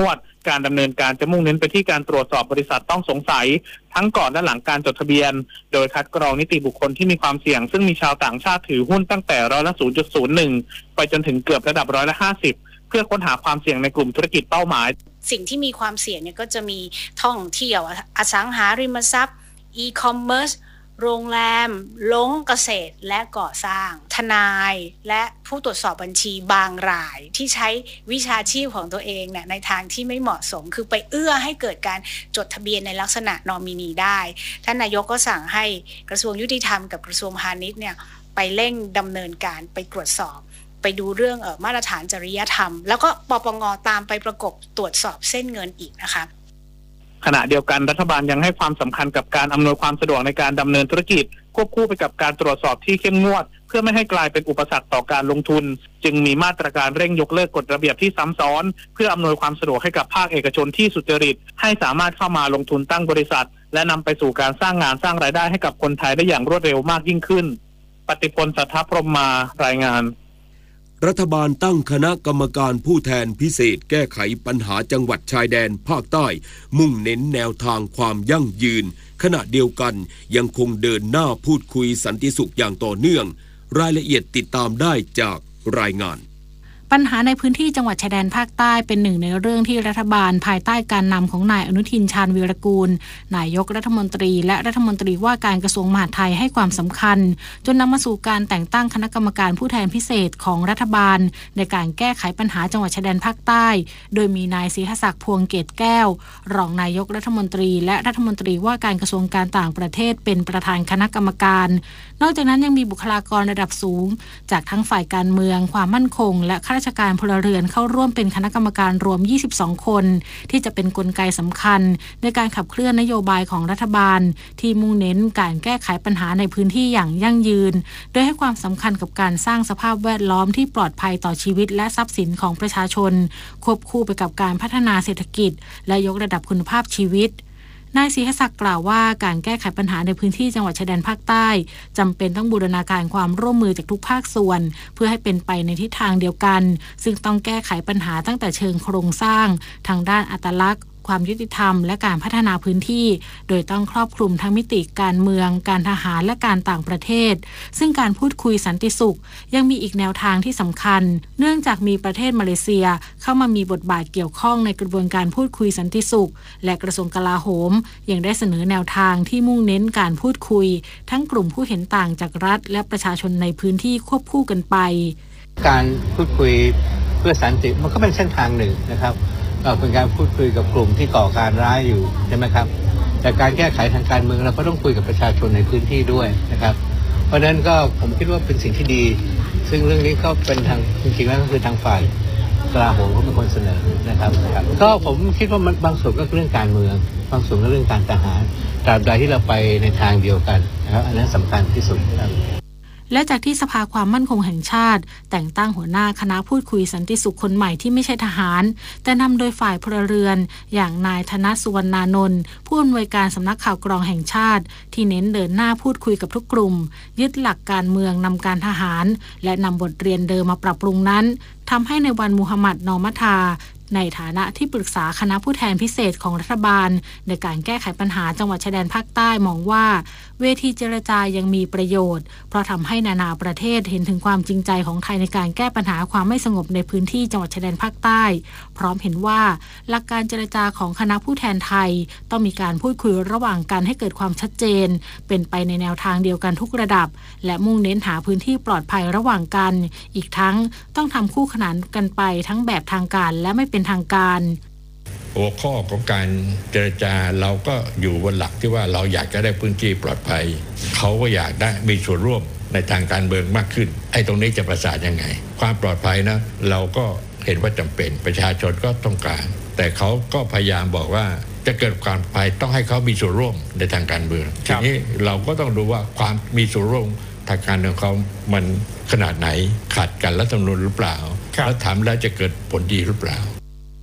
Q: การดำเนินการจะมุ่งเน้นไปที่การตรวจสอบบริษัทต้องสงสัยทั้งก่อนและหลังการจดทะเบียนโดยคัดกรองนิติบุคคลที่มีความเสี่ยงซึ่งมีชาวต่างชาติถือหุ้นตั้งแต่0.01%ไปจนถึงเกือบระดับ50%เพื่อค้นหาความเสี่ยงในกลุ่มธุรกิจเป้าหมาย
G: สิ่งที่มีความเสี่ยงเนี่ยก็จะมีท่องเที่ยวอสังหาริมทรัพย์อีคอมเมิร์ซโรงแรมลงเกษตรและก่อสร้างทนายและผู้ตรวจสอบบัญชีบางรายที่ใช้วิชาชีพของตัวเองเนี่ยในทางที่ไม่เหมาะสมคือไปเอื้อให้เกิดการจดทะเบียนในลักษณะนอมินีได้ท่านนายกก็สั่งให้กระทรวงยุติธรรมกับกระทรวงพาณิชย์เนี่ยไปเร่งดำเนินการไปตรวจสอบไปดูเรื่องมาตรฐานจริยธรรมแล้วก็ปปง.ตามไปประกบตรวจสอบเส้นเงินอีกนะคะ
Q: ขณะเดียวกันรัฐบาลยังให้ความสำคัญกับการอำนวยความสะดวกในการดำเนินธุรกิจควบคู่ไปกับการตรวจสอบที่เข้มงวดเพื่อไม่ให้กลายเป็นอุปสรรคต่อการลงทุนจึงมีมาตรการเร่งยกเลิกกฎระเบียบที่ซ้ำซ้อนเพื่ออำนวยความสะดวกให้กับภาคเอกชนที่สุจริตให้สามารถเข้ามาลงทุนตั้งบริษัทและนำไปสู่การสร้างงานสร้างรายได้ให้กับคนไทยได้อย่างรวดเร็วมากยิ่งขึ้นปฏิพล สัทธพรหมมารายงาน
A: รัฐบาลตั้งคณะกรรมการผู้แทนพิเศษแก้ไขปัญหาจังหวัดชายแดนภาคใต้มุ่งเน้นแนวทางความยั่งยืนขณะเดียวกันยังคงเดินหน้าพูดคุยสันติสุขอย่างต่อเนื่องรายละเอียดติดตามได้จากรายงาน
B: ปัญหาในพื้นที่จังหวัดชายแดนภาคใต้เป็นหนึ่งในเรื่องที่รัฐบาลภายใต้การนำของนายอนุทินชาญวีรกูลนายกรัฐมนตรีและรัฐมนตรีว่าการกระทรวงมหาดไทยให้ความสำคัญจนนำมาสู่การแต่งตั้งคณะกรรมการผู้แทนพิเศษของรัฐบาลในการแก้ไขปัญหาจังหวัดชายแดนภาคใต้โดยมีนายศรีหศักดิ์พวงเกตแก้วรองนายกรัฐมนตรีและรัฐมนตรีว่าการกระทรวงการต่างประเทศเป็นประธานคณะกรรมการนอกจากนั้นยังมีบุคลากรระดับสูงจากทั้งฝ่ายการเมืองความมั่นคงและข้าราชการพลเรือนเข้าร่วมเป็นคณะกรรมการรวม22คนที่จะเป็นกลไกสำคัญในการขับเคลื่อนนโยบายของรัฐบาลที่มุ่งเน้นการแก้ไขปัญหาในพื้นที่อย่างยั่งยืนโดยให้ความสำคัญกับการสร้างสภาพแวดล้อมที่ปลอดภัยต่อชีวิตและทรัพย์สินของประชาชนควบคู่ไปกับการพัฒนาเศรษฐกิจและยกระดับคุณภาพชีวิตนายศรีหศักดิ์กล่าวว่าการแก้ไขปัญหาในพื้นที่จังหวัดชายแดนภาคใต้จำเป็นต้องบูรณาการความร่วมมือจากทุกภาคส่วนเพื่อให้เป็นไปในทิศทางเดียวกันซึ่งต้องแก้ไขปัญหาตั้งแต่เชิงโครงสร้างทางด้านอัตลักษณ์ความยุติธรรมและการพัฒนาพื้นที่โดยต้องครอบคลุมทั้งมิติการเมืองการทหารและการต่างประเทศซึ่งการพูดคุยสันติสุขยังมีอีกแนวทางที่สำคัญเนื่องจากมีประเทศมาเลเซียเข้ามามีบทบาทเกี่ยวข้องในกระบวนการพูดคุยสันติสุขและกระทรวงกลาโหมยังได้เสนอแนวทางที่มุ่งเน้นการพูดคุยทั้งกลุ่มผู้เห็นต่างจากรัฐและประชาชนในพื้นที่ควบคู่กันไป
R: การพูดคุยเพื่อสันติมันก็เป็นเส้นทางหนึ่งนะครับเป็นการพูดคุยกับกลุ่มที่ก่อการร้ายอยู่ใช่ไหมครับแต่การแก้ไขทางการเมืองเราก็ต้องคุยกับประชาชนในพื้นที่ด้วยนะครับเพราะฉะนั้นก็ผมคิดว่าเป็นสิ่งที่ดีซึ่งเรื่องนี้ก็เป็นทางจริงๆแล้วก็คือทางฝ่ายกลาโหมเขาเป็นคนเสนอนะครับก็ผมคิดว่ามันบางส่วนก็เรื่องการเมืองบางส่วนก็เรื่องการทหารตราบใดที่เราไปในทางเดียวกันนะครับอันนั้นสำคัญที่สุดครับ
B: และจากที่สภาความมั่นคงแห่งชาติแต่งตั้งหัวหน้าคณะพูดคุยสันติสุขคนใหม่ที่ไม่ใช่ทหารแต่นำโดยฝ่ายพลเรือนอย่างนายธนสุวรรณานนท์ผู้อำนวยการสำนักข่าวกรองแห่งชาติที่เน้นเดินหน้าพูดคุยกับทุกกลุ่มยึดหลักการเมืองนำการทหารและนำบทเรียนเดิมมาปรับปรุงนั้นทำให้ในวันมูฮัมหมัดนอมัทาในฐานะที่ปรึกษาคณะผู้แทนพิเศษของรัฐบาลในการแก้ไขปัญหาจังหวัดชายแดนภาคใต้มองว่าเวทีเจรจายังมีประโยชน์เพราะทำให้นานาประเทศเห็นถึงความจริงใจของไทยในการแก้ปัญหาความไม่สงบในพื้นที่จังหวัดชายแดนภาคใต้พร้อมเห็นว่าหลักการเจรจาของคณะผู้แทนไทยต้องมีการพูดคุยระหว่างกันให้เกิดความชัดเจนเป็นไปในแนวทางเดียวกันทุกระดับและมุ่งเน้นหาพื้นที่ปลอดภัยระหว่างกันอีกทั้งต้องทำคู่ขนานกันไปทั้งแบบทางการและไม่เป็นทางการ
S: หัวข้อของการเจรจาเราก็อยู่บนหลักที่ว่าเราอยากจะได้พื้นที่ปลอดภัยเขาก็อยากได้มีส่วนร่วมในทางการเมืองมากขึ้นไอ้ตรงนี้จะประสานยังไงความปลอดภัยนะเราก็เห็นว่าจำเป็นประชาชนก็ต้องการแต่เขาก็พยายามบอกว่าจะเกิดความปลอดภัยต้องให้เขามีส่วนร่วมในทางการเมืองทีนี้เราก็ต้องดูว่าความมีส่วนร่วมทางการเมืองเขามันขนาดไหนขัดกันรัฐธรรมนูญหรือเปล่าแล้วทำแล้วจะเกิดผลดีหรือเปล่า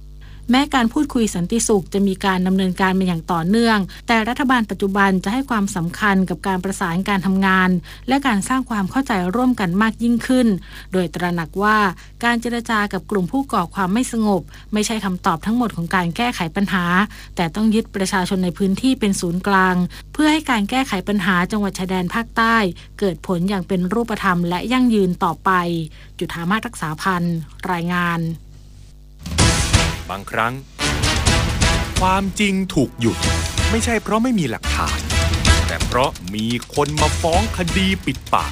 T: แม้การพูดคุยสันติสุขจะมีการดำเนินการมาอย่างต่อเนื่องแต่รัฐบาลปัจจุบันจะให้ความสำคัญกับการประสานการทำงานและการสร้างความเข้าใจร่วมกันมากยิ่งขึ้นโดยตระหนักว่าการเจรจากับกลุ่มผู้ก่อความไม่สงบไม่ใช่คำตอบทั้งหมดของการแก้ไขปัญหาแต่ต้องยึดประชาชนในพื้นที่เป็นศูนย์กลางเพื่อให้การแก้ไขปัญหาจังหวัดชายแดนภาคใต้เกิดผลอย่างเป็นรูปธรรมและยั่งยืนต่อไปจุฑามาศรักษาพันธ์รายงาน
U: บางครั้งความจริงถูกหยุดไม่ใช่เพราะไม่มีหลักฐานแต่เพราะมีคนมาฟ้องคดีปิดปาก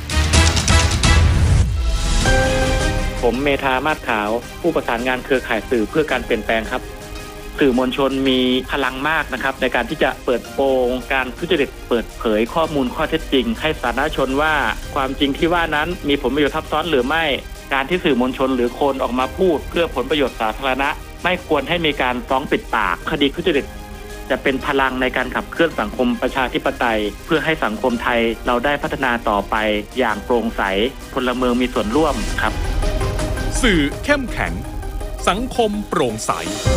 Q: ผมเมธามาศขาวผู้ประสานงานเครือข่ายสื่อเพื่อการเปลี่ยนแปลงครับสื่อมวลชนมีพลังมากนะครับในการที่จะเปิดโปงการทุจริตเปิดเผยข้อมูลข้อเท็จจริงให้สาธารณชนว่าความจริงที่ว่านั้นมีผลประโยชน์ทับซ้อนหรือไม่การที่สื่อมวลชนหรือคนออกมาพูดเพื่อผลประโยชน์สาธารณะไม่ควรให้มีการฟ้องปิดปากคดีทุจริตจะเป็นพลังในการขับเคลื่อนสังคมประชาธิปไตยเพื่อให้สังคมไทยเราได้พัฒนาต่อไปอย่างโปร่งใสพลเมืองมีส่วนร่วมครับ
U: สื่อเข้มแข็งสังคมโปร่งใส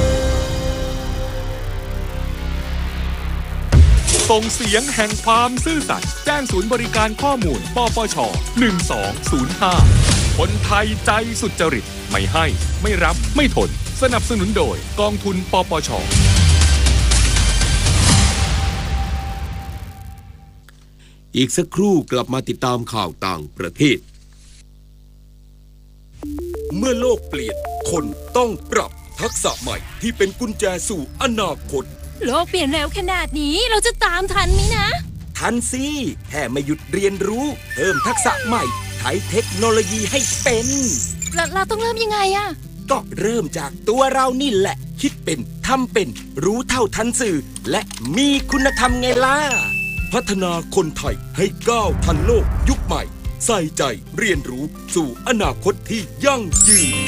U: ส่งเสียงแห่งความซื่อสัตย์แจ้งศูนย์บริการข้อมูลปปช1205คนไทยใจสุจริตไม่ให้ไม่รับไม่ทนสนับสนุนโดยกองทุนปปช
A: อีกสักครู่กลับมาติดตามข่าวต่างประเทศเมื่อโลกเปลี่ยนคนต้องปรับทักษะใหม่ที่เป็นกุญแจสู่อนาคต
V: โลกเปลี่ยนเร็วขนาดนี้เราจะตามทันไหมนะ
A: ทันสิแค่ไม่หยุดเรียนรู้เพิ่มทักษะใหม่ใช้เทคโนโลยีให้เป็น
V: เราต้องเริ่มยังไงอะ
A: ก็เริ่มจากตัวเรานี่แหละคิดเป็นทำเป็นรู้เท่าทันสื่อและมีคุณธรรมไงล่ะพัฒนาคนไทยให้ก้าวทันโลกยุคใหม่ใส่ใจเรียนรู้สู่อนาคตที่ยั่งยืน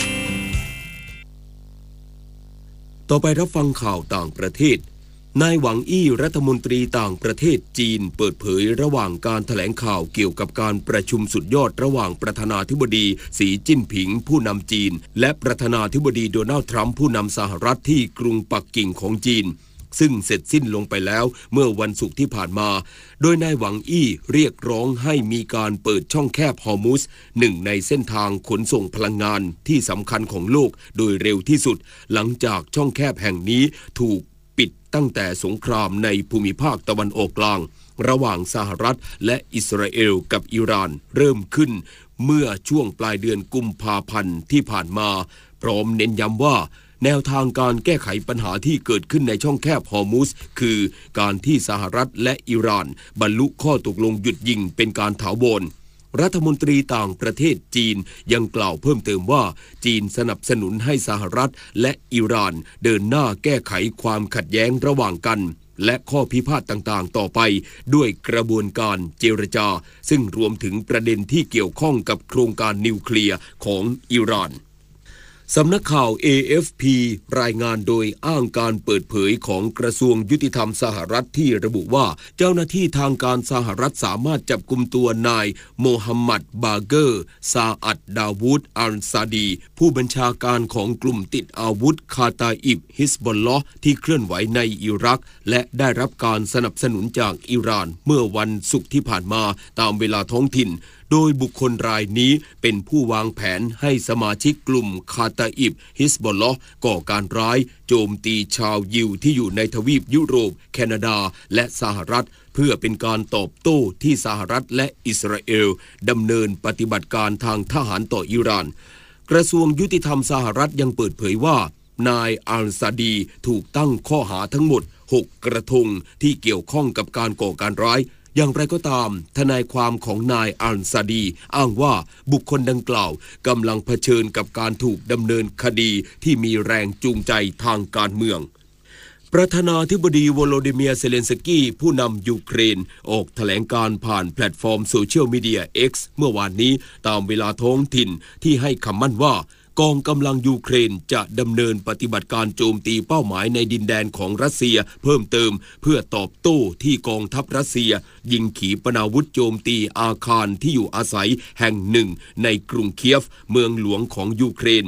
A: ต่อไปรับฟังข่าวต่างประเทศนายหวังอี้รัฐมนตรีต่างประเทศจีนเปิดเผยระหว่างการแถลงข่าวเกี่ยวกับการประชุมสุดยอดระหว่างประธานาธิบดีสีจิ้นผิงผู้นำจีนและประธานาธิบดีโดนัลด์ทรัมป์ผู้นำสหรัฐที่กรุงปักกิ่งของจีนซึ่งเสร็จสิ้นลงไปแล้วเมื่อวันศุกร์ที่ผ่านมาโดยนายหวังอี้เรียกร้องให้มีการเปิดช่องแคบฮอร์มุซหนึ่งในเส้นทางขนส่งพลังงานที่สำคัญของโลกโดยเร็วที่สุดหลังจากช่องแคบแห่งนี้ถูกปิดตั้งแต่สงครามในภูมิภาคตะวันออกกลางระหว่างสหรัฐและอิสราเอลกับอิหร่านเริ่มขึ้นเมื่อช่วงปลายเดือนกุมภาพันธ์ที่ผ่านมาพร้อมเน้นย้ำว่าแนวทางการแก้ไขปัญหาที่เกิดขึ้นในช่องแคบฮอร์มุซคือการที่สหรัฐและอิหร่านบรรลุข้อตกลงหยุดยิงเป็นการถาวรรัฐมนตรีต่างประเทศจีนยังกล่าวเพิ่มเติมว่าจีนสนับสนุนให้สหรัฐและอิหร่านเดินหน้าแก้ไขความขัดแย้งระหว่างกันและข้อพิพาทต่างๆต่อไปด้วยกระบวนการเจรจาซึ่งรวมถึงประเด็นที่เกี่ยวข้องกับโครงการนิวเคลียร์ของอิหร่านสำนักข่าว AFP รายงานโดยอ้างการเปิดเผยของกระทรวงยุติธรรมสหรัฐที่ระบุว่าเจ้าหน้าที่ทางการสหรัฐสามารถจับกุมตัวนายโมฮัมหมัดบาเกอร์ซาอัดดาวูดอัลซาดีผู้บัญชาการของกลุ่มติดอาวุธคาตาอิบฮิสบอลลอห์ที่เคลื่อนไหวในอิรักและได้รับการสนับสนุนจากอิหร่านเมื่อวันศุกร์ที่ผ่านมาตามเวลาท้องถิ่นโดยบุคคลรายนี้เป็นผู้วางแผนให้สมาชิกกลุ่มคาตาอิบฮิสบอลลอห์ก่อการร้ายโจมตีชาวยิวที่อยู่ในทวีปยุโรปแคนาดาและสหรัฐเพื่อเป็นการตอบโต้ที่สหรัฐและอิสราเอลดำเนินปฏิบัติการทางทหารต่ออิหร่านกระทรวงยุติธรรมสหรัฐยังเปิดเผยว่านายอัลซาดีถูกตั้งข้อหาทั้งหมด6กระทงที่เกี่ยวข้องกับการก่อการร้ายอย่างไรก็ตามทนายความของนายอัลซาดีอ้างว่าบุคคลดังกล่าวกำลังเผชิญกับการถูกดำเนินคดีที่มีแรงจูงใจทางการเมืองประธานาธิบดีโวโลดิเมียร์เซเลนสกี้ผู้นำยูเครนออกแถลงการผ่านแพลตฟอร์มโซเชียลมีเดีย X เมื่อวานนี้ตามเวลาท้องถิ่นที่ให้คำมั่นว่ากองกำลังยูเครนจะดำเนินปฏิบัติการโจมตีเป้าหมายในดินแดนของรัสเซียเพิ่มเติมเพื่อตอบโต้ที่กองทัพรัสเซียยิงขีปนาวุธโจมตีอาคารที่อยู่อาศัยแห่งหนึ่งในกรุงเคียฟเมืองหลวงของยูเครน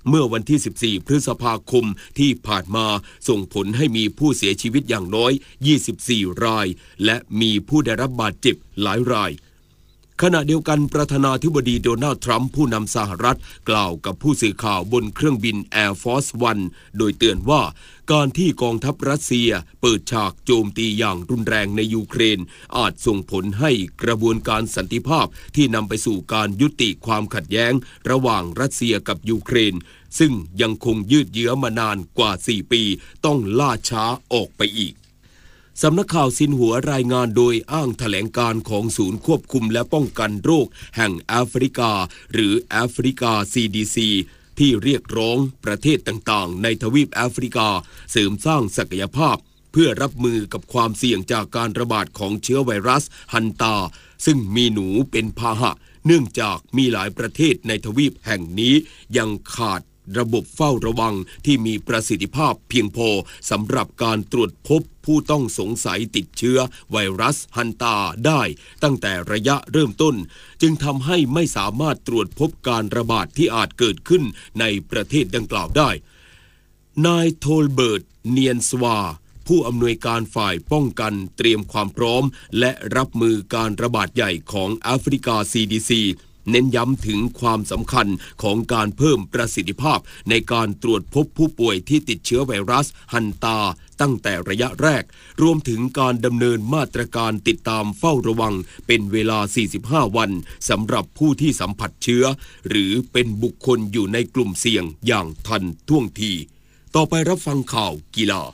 A: เมื่อวันที่ 14 พฤษภาคมที่ผ่านมาส่งผลให้มีผู้เสียชีวิตอย่างน้อย 24 รายและมีผู้ได้รับบาดเจ็บหลายรายขณะเดียวกันประธานาธิบดีโดนัลด์ทรัมป์ผู้นำสหรัฐกล่าวกับผู้สื่อข่าวบนเครื่องบิน Air Force One โดยเตือนว่าการที่กองทัพรัสเซียเปิดฉากโจมตีอย่างรุนแรงในยูเครนอาจส่งผลให้กระบวนการสันติภาพที่นำไปสู่การยุติความขัดแย้งระหว่างรัสเซียกับยูเครนซึ่งยังคงยืดเยื้อมานานกว่า 4 ปีต้องล่าช้าออกไปอีกสำนักข่าวซินหัวรายงานโดยอ้างแถลงการของศูนย์ควบคุมและป้องกันโรคแห่งแอฟริกาหรือแอฟริกา CDC ที่เรียกร้องประเทศต่างๆในทวีปแอฟริกาเสริมสร้างศักยภาพเพื่อรับมือกับความเสี่ยงจากการระบาดของเชื้อไวรัสฮันตาซึ่งมีหนูเป็นพาหะเนื่องจากมีหลายประเทศในทวีปแห่งนี้ยังขาดระบบเฝ้าระวังที่มีประสิทธิภาพเพียงพอสำหรับการตรวจพบผู้ต้องสงสัยติดเชื้อไวรัสฮันตาได้ตั้งแต่ระยะเริ่มต้นจึงทำให้ไม่สามารถตรวจพบการระบาดที่อาจเกิดขึ้นในประเทศดังกล่าวได้นายโทลเบิร์ตเนียนสวาผู้อำนวยการฝ่ายป้องกันเตรียมความพร้อมและรับมือการระบาดใหญ่ของแอฟริกา CDCเน้นย้ำถึงความสำคัญของการเพิ่มประสิทธิภาพในการตรวจพบผู้ป่วยที่ติดเชื้อไวรัสฮันตาตั้งแต่ระยะแรกรวมถึงการดำเนินมาตรการติดตามเฝ้าระวังเป็นเวลา 45 วันสำหรับผู้ที่สัมผัสเชื้อหรือเป็นบุคคลอยู่ในกลุ่มเสี่ยงอย่างทันท่วงทีต่อไปรับฟังข่าวกีฬา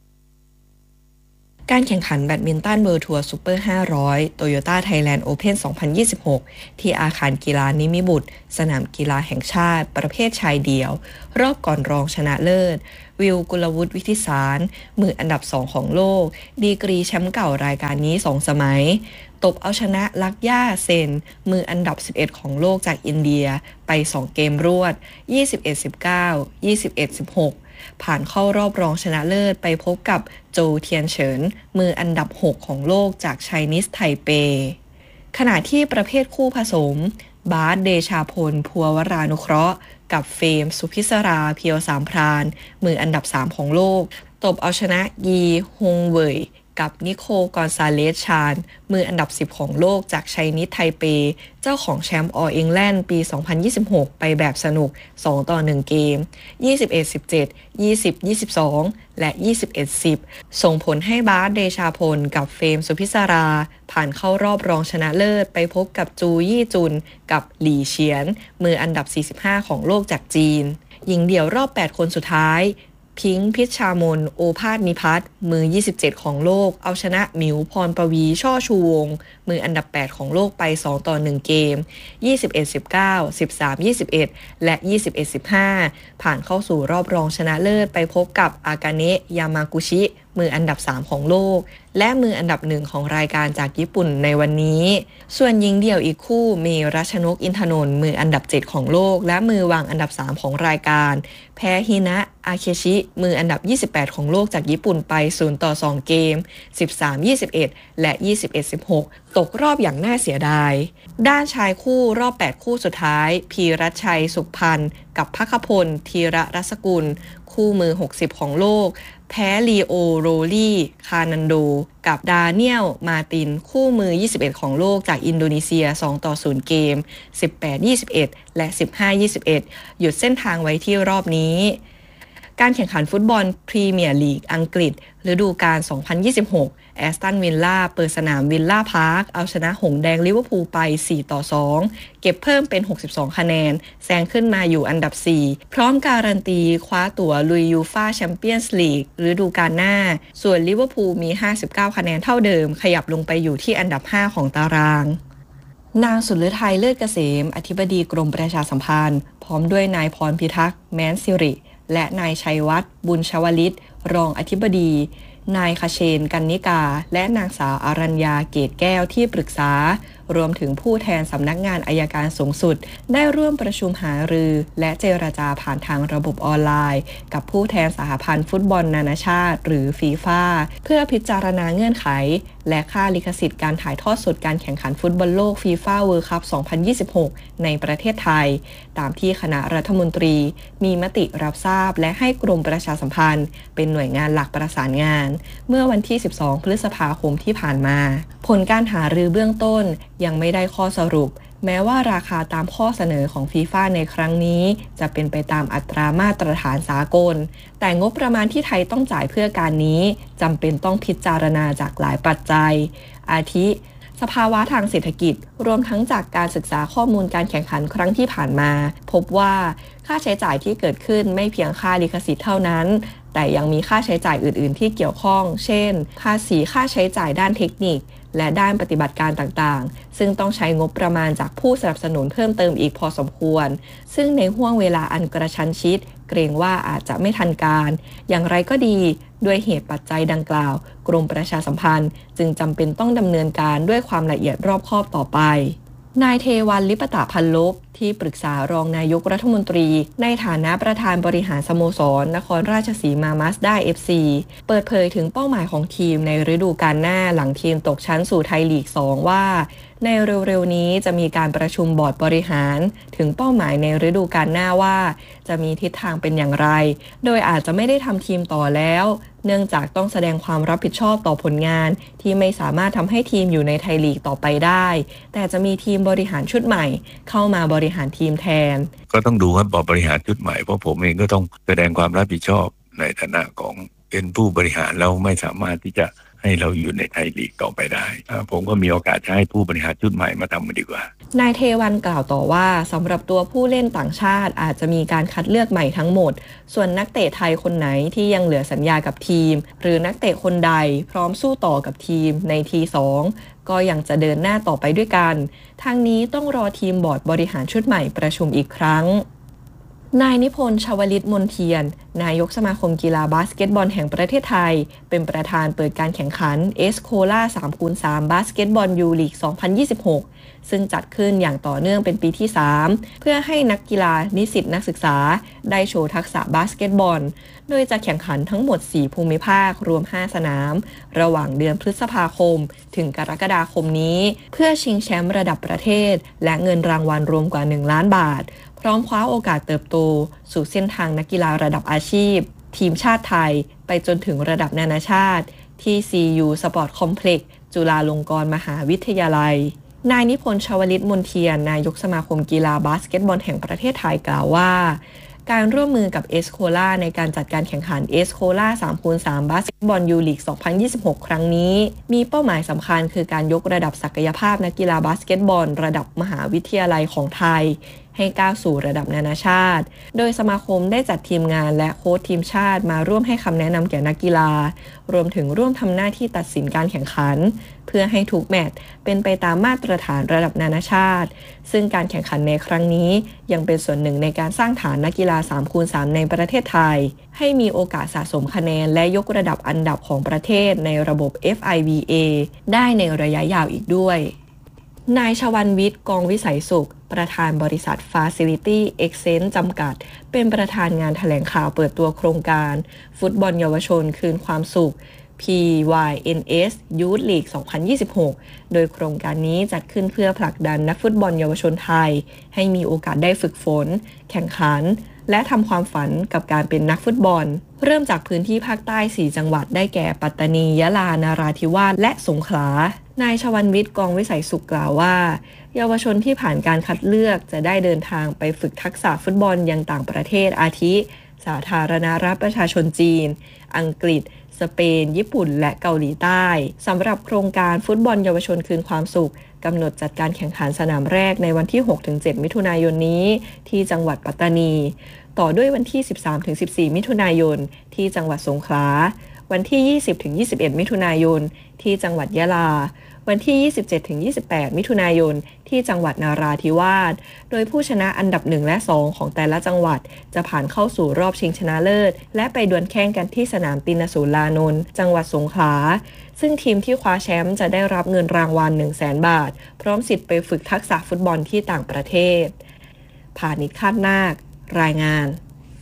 C: การแข่งขันแบดมินตันเวิลด์ทัวร์ซูเปอร์500 Toyota Thailand Open 2026 ที่อาคารกีฬานิมิบุตรสนามกีฬาแห่งชาติประเภทชายเดี่ยวรอบก่อนรองชนะเลิศวิลกุลวุฒิวิทิสารมืออันดับ2ของโลกดีกรีแชมป์เก่ารายการนี้2สมัยตบเอาชนะลักย่าเซนมืออันดับ11ของโลกจากอินเดียไป2เกมรวด 21-19 21-16ผ่านเข้ารอบรองชนะเลิศไปพบกับโจเทียนเฉินมืออันดับ6ของโลกจากไชนีสไทเปขณะที่ประเภทคู่ผสมบาสเดชาพลภัววรานุเคราะห์กับเฟมสุพิศราเพียวสามพรานมืออันดับ3ของโลกตบเอาชนะยีฮงเว่ยกับนิโคกอนซาเลสชานมืออันดับ10ของโลกจากไชนีสไทเปเจ้าของแชมป์ออลอิงแลนด์ปี 2026 ไปแบบสนุก2-1 เกม 21-17 20-22 และ 21-10 ส่งผลให้บาสเดชาพลกับเฟมสุพิศราผ่านเข้ารอบรองชนะเลิศไปพบกับจูยี่จุนกับหลี่เฉียนมืออันดับ45ของโลกจากจีนหญิงเดี่ยวรอบ8คนสุดท้ายพิงค์พิชชามนโอภาสนิพัฒน์มือ27ของโลกเอาชนะหมิวพรปวีช่อชูวงมืออันดับ8ของโลกไป2-1 เกม 21-19 13-21 และ 21-15 ผ่านเข้าสู่รอบรองชนะเลิศไปพบกับอากาเนะยามากุชิมืออันดับ3ของโลกและมืออันดับ1ของรายการจากญี่ปุ่นในวันนี้ส่วนหญิงเดี่ยวอีกคู่เมรัชนกอินทนนท์มืออันดับ7ของโลกและมือวางอันดับ3ของรายการแพ้ฮินะอาเคชิมืออันดับ28ของโลกจากญี่ปุ่นไป0-2 เกม 13-21 และ 21-16 ตกรอบอย่างน่าเสียดายด้านชายคู่รอบ8คู่สุดท้ายพีรัชชัยสุขพันธ์กับภคพลธีระรัศกุลคู่มือ60ของโลกแพ้ลีโอโรลี่คานันโดกับดาเนียลมาตินคู่มือ21ของโลกจากอินโดนีเซีย2-0 เกม 18-21 และ 15-21 หยุดเส้นทางไว้ที่รอบนี้การแข่งขันฟุตบอลพรีเมียร์ลีกอังกฤษฤดูกาล 2026 แอสตันวิลล่าเปิดสนามวิลล่าพาร์คเอาชนะหงส์แดงลิเวอร์พูลไป 4-2 เก็บเพิ่มเป็น62คะแนนแซงขึ้นมาอยู่อันดับ4พร้อมการันตีคว้าตั๋วลุยยูฟ่าแชมเปี้ยนส์ลีกฤดูกาลหน้าส่วนลิเวอร์พูลมี59คะแนนเท่าเดิมขยับลงไปอยู่ที่อันดับ5ของตารางนางสุฤทัยเลิศเกษมอธิบดีกรมประชาสัมพันธ์พร้อมด้วยนายพรพิทักษ์แม้นสิริและนายชัยวัฒน์บุญชวลิตรองอธิบดีนายคเชน กันนิกาและนางสาวอารัญญาเกตแก้วที่ปรึกษารวมถึงผู้แทนสำนักงานอัยการสูงสุดได้ร่วมประชุมหารือและเจรจาผ่านทางระบบออนไลน์กับผู้แทนสหพันธ์ฟุตบอลนานาชาติหรือฟีฟ่าเพื่อพิจารณาเงื่อนไขและค่าลิขสิทธิ์การถ่ายทอดสดการแข่งขันฟุตบอลโลกฟีฟ่าเวิลด์คัพ 2026 ในประเทศไทยตามที่คณะรัฐมนตรีมีมติรับทราบและให้กรมประชาสัมพันธ์เป็นหน่วยงานหลักประสานงานเมื่อวันที่ 12 พฤษภาคมที่ผ่านมาผลการหารือเบื้องต้นยังไม่ได้ข้อสรุปแม้ว่าราคาตามข้อเสนอของฟีฟ่าในครั้งนี้จะเป็นไปตามอัตรามาตรฐานสากลแต่งบประมาณที่ไทยต้องจ่ายเพื่อการนี้จำเป็นต้องพิจารณาจากหลายปัจจัยอาทิสภาวะทางเศรษฐกิจรวมทั้งจากการศึกษาข้อมูลการแข่งขันครั้งที่ผ่านมาพบว่าค่าใช้จ่ายที่เกิดขึ้นไม่เพียงค่าลิขสิทธิ์เท่านั้นแต่ยังมีค่าใช้จ่ายอื่นๆที่เกี่ยวข้องเช่นภาษีค่าใช้จ่ายด้านเทคนิคและด้านปฏิบัติการต่างๆซึ่งต้องใช้งบประมาณจากผู้สนับสนุนเพิ่มเติมอีกพอสมควรซึ่งในห้วงเวลาอันกระชั้นชิดเกรงว่าอาจจะไม่ทันการอย่างไรก็ดีด้วยเหตุปัจจัยดังกล่าวกรมประชาสัมพันธ์จึงจำเป็นต้องดำเนินการด้วยความละเอียดรอบคอบต่อไปนายเทวันลิปตะพันลบที่ปรึกษารองนายกรัฐมนตรีในฐานะประธานบริหารสโมสรนครราชสีมามาสด้า FC เปิดเผยถึงเป้าหมายของทีมในฤดูกาลหน้าหลังทีมตกชั้นสู่ไทยลีก 2 ว่าในเร็วๆนี้จะมีการประชุมบอร์ดบริหารถึงเป้าหมายในฤดูกาลหน้าว่าจะมีทิศทางเป็นอย่างไรโดยอาจจะไม่ได้ทำทีมต่อแล้วเนื่องจากต้องแสดงความรับผิดชอบต่อผลงานที่ไม่สามารถทำให้ทีมอยู่ในไทยลีกต่อไปได้แต่จะมีทีมบริหารชุดใหม่เข้ามาบริหารทีมแทน
E: ก็ต้องดูครับบริหารชุดใหม่เพราะผมเองก็ต้องแสดงความรับผิดชอบในฐานะของเป็นผู้บริหารแล้วไม่สามารถที่จะให้เราอยู่ในไทยลีกต่อไปได้ผมก็มีโอกาสจะให้ผู้บริหารชุดใหม่มาทำมันดีกว่าน
C: ายเทวันกล่าวต่อว่าสำหรับตัวผู้เล่นต่างชาติอาจจะมีการคัดเลือกใหม่ทั้งหมดส่วนนักเตะไทยคนไหนที่ยังเหลือสัญญากับทีมหรือนักเตะคนใดพร้อมสู้ต่อกับทีมในที2ก็ยังจะเดินหน้าต่อไปด้วยกันทางนี้ต้องรอทีมบอร์ดบริหารชุดใหม่ประชุมอีกครั้งนายนิพนธ์ ชวลิตมนเทียนนายกสมาคมกีฬาบาสเกตบอลแห่งประเทศไทยเป็นประธานเปิดการแข่งขันเอสโคล่า 3x3 บาสเกตบอลยูลีก 2026 ซึ่งจัดขึ้นอย่างต่อเนื่องเป็นปีที่ 3 เพื่อให้นักกีฬานิสิตนักศึกษาได้โชว์ทักษะบาสเกตบอลโดยจะแข่งขันทั้งหมด 4 ภูมิภาครวม 5 สนามระหว่างเดือนพฤษภาคมถึงกรกฎาคมนี้เพื่อชิงแชมป์ระดับประเทศและเงินรางวัลรวมกว่า 1 ล้านบาทพร้อมคว้าโอกาสเติบโตสู่เส้นทางนักกีฬาระดับอาชีพทีมชาติไทยไปจนถึงระดับนานาชาติที่ CU Sport Complex จุฬาลงกรณ์มหาวิทยาลัยนายนิพนธ์ ชวลิตมนเทียนนายกสมาคมกีฬาบาสเกตบอลแห่งประเทศไทยกล่าวว่าการร่วมมือกับเอสโคล่าในการจัดการแข่งขันเอสโคล่า 3x3 บาสเกตบอลยูลีก 2026 ครั้งนี้มีเป้าหมายสำคัญคือการยกระดับศักยภาพนักกีฬาบาสเกตบอลระดับมหาวิทยาลัยของไทยให้ก้าวสู่ระดับนานาชาติโดยสมาคมได้จัดทีมงานและโค้ชทีมชาติมาร่วมให้คำแนะนำแก่นักกีฬารวมถึงร่วมทำหน้าที่ตัดสินการแข่งขันเพื่อให้ทุกแมตช์เป็นไปตามมาตรฐานระดับนานาชาติซึ่งการแข่งขันในครั้งนี้ยังเป็นส่วนหนึ่งในการสร้างฐานนักกีฬา 3x3 ในประเทศไทยให้มีโอกาสสะสมคะแนนและยกระดับอันดับของประเทศในระบบ FIBA ได้ในระยะยาวอีกด้วยนายชวันวิทย์ กองวิสัยสุขประธานบริษัท Facility Exchange จำกัดเป็นประธานงานแถลงข่าวเปิดตัวโครงการฟุตบอลเยาวชนคืนความสุข PYNS Youth League 2026 โดยโครงการนี้จัดขึ้นเพื่อผลักดันนักฟุตบอลเยาวชนไทยให้มีโอกาสได้ฝึกฝนแข่งขันและทำความฝันกับการเป็นนักฟุตบอลเริ่มจากพื้นที่ภาคใต้ 4 จังหวัดได้แก่ปัตตานียะลานราธิวาสและสงขลานายชวันวิทย์ กองวิสัยสุขกล่าวว่าเยาวชนที่ผ่านการคัดเลือกจะได้เดินทางไปฝึกทักษะฟุตบอลยังต่างประเทศอาทิสาธารณรัฐประชาชนจีนอังกฤษสเปนญี่ปุ่นและเกาหลีใต้สำหรับโครงการฟุตบอลเยาวชนคืนความสุขกำหนดจัดการแข่งขันสนามแรกในวันที่ 6-7 มิถุนายนนี้ที่จังหวัดปัตตานีต่อด้วยวันที่ 13-14 มิถุนายนที่จังหวัดสงขลาวันที่ 20-21 มิถุนายนที่จังหวัดยะลาวันที่ 27-28 มิถุนายนที่จังหวัดนราธิวาสโดยผู้ชนะอันดับ1และ2ของแต่ละจังหวัดจะผ่านเข้าสู่รอบชิงชนะเลิศและไปดวลแข่งกันที่สนามตินสูรลานนท์จังหวัดสงขลาซึ่งทีมที่คว้าแชมป์จะได้รับเงินรางวัล 100,000 บาทพร้อมสิทธิ์ไปฝึกทักษะฟุตบอลที่ต่างประเทศพานิช คาดนาครายงาน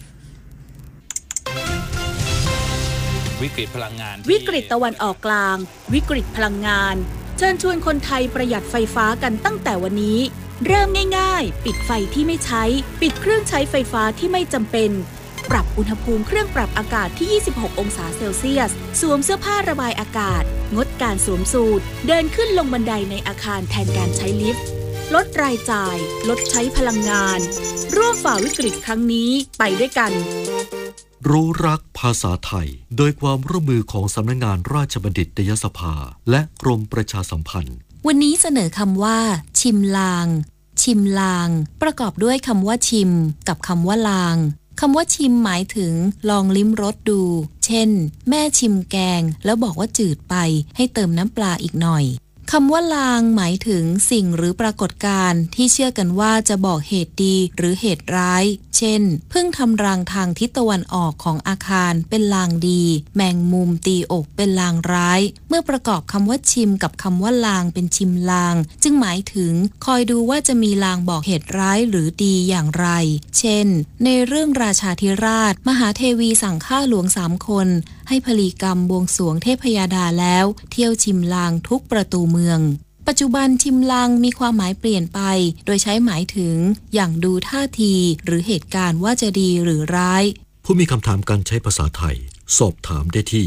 D: วิกฤตพลังงาน
F: วิกฤตตะวันออกกลางวิกฤตพลังงานเชิญชวนคนไทยประหยัดไฟฟ้ากันตั้งแต่วันนี้เริ่มง่ายๆปิดไฟที่ไม่ใช้ปิดเครื่องใช้ไฟฟ้าที่ไม่จำเป็นปรับอุณหภูมิเครื่องปรับอากาศที่26องศาเซลเซียสสวมเสื้อผ้าระบายอากาศงดการสวมสูทเดินขึ้นลงบันไดในอาคารแทนการใช้ลิฟต์ลดรายจ่ายลดใช้พลังงานร่วมฝ่าวิกฤตครั้งนี้ไปด้วยกัน
W: รู้รักภาษาไทยโดยความร่วมมือของสำนักงานราชบัณฑิตยสภาและกรมประชาสัมพันธ์
X: วันนี้เสนอคำว่าชิมลางชิมลางประกอบด้วยคำว่าชิมกับคำว่าลางคำว่าชิมหมายถึงลองลิ้มรสดูเช่นแม่ชิมแกงแล้วบอกว่าจืดไปให้เติมน้ำปลาอีกหน่อยคำว่าลางหมายถึงสิ่งหรือปรากฏการณ์ที่เชื่อกันว่าจะบอกเหตุดีหรือเหตุร้ายเช่นพึ่งทำรังทางทิศตะวันออกของอาคารเป็นลางดีแมงมุมตีอกเป็นลางร้ายเมื่อประกอบคำว่าชิมกับคำว่าลางเป็นชิมลางจึงหมายถึงคอยดูว่าจะมีลางบอกเหตุร้ายหรือดีอย่างไรเช่นในเรื่องราชาธิราชมหาเทวีสั่งฆ่าหลวง3 คนให้พลีกรรมบวงสรวงเทพยดาแล้วเที่ยวชิมลางทุกประตูเมืองปัจจุบันชิมลางมีความหมายเปลี่ยนไปโดยใช้หมายถึงอย่างดูท่าทีหรือเหตุการณ์ว่าจะดีหรือร้าย
W: ผู้มีคำถามการใช้ภาษาไทยสอบถามได้ที่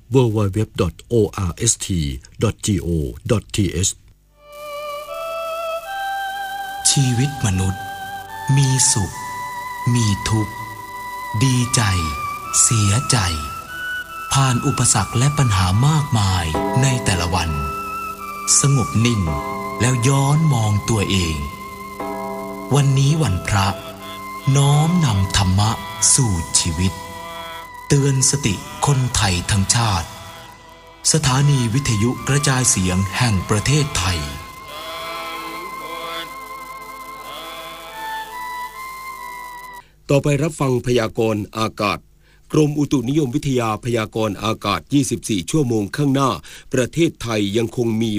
W: www.orst.go.th
Y: ชีวิตมนุษย์มีสุขมีทุกข์ดีใจเสียใจผ่านอุปสรรคและปัญหามากมายในแต่ละวันสงบนิ่งแล้วย้อนมองตัวเองวันนี้วันพระน้อมนำธรรมะสู่ชีวิตเตือนสติคนไทยทั้งชาติสถานีวิทยุกระจายเสียงแห่งประเทศไทย
A: ต่อไปรับฟังพยากรณ์อากาศกรมอุตุนิยมวิทยาพยากรณ์อากาศ24 ชั่วโมงข้างหน้าประเทศไทยยังคงมี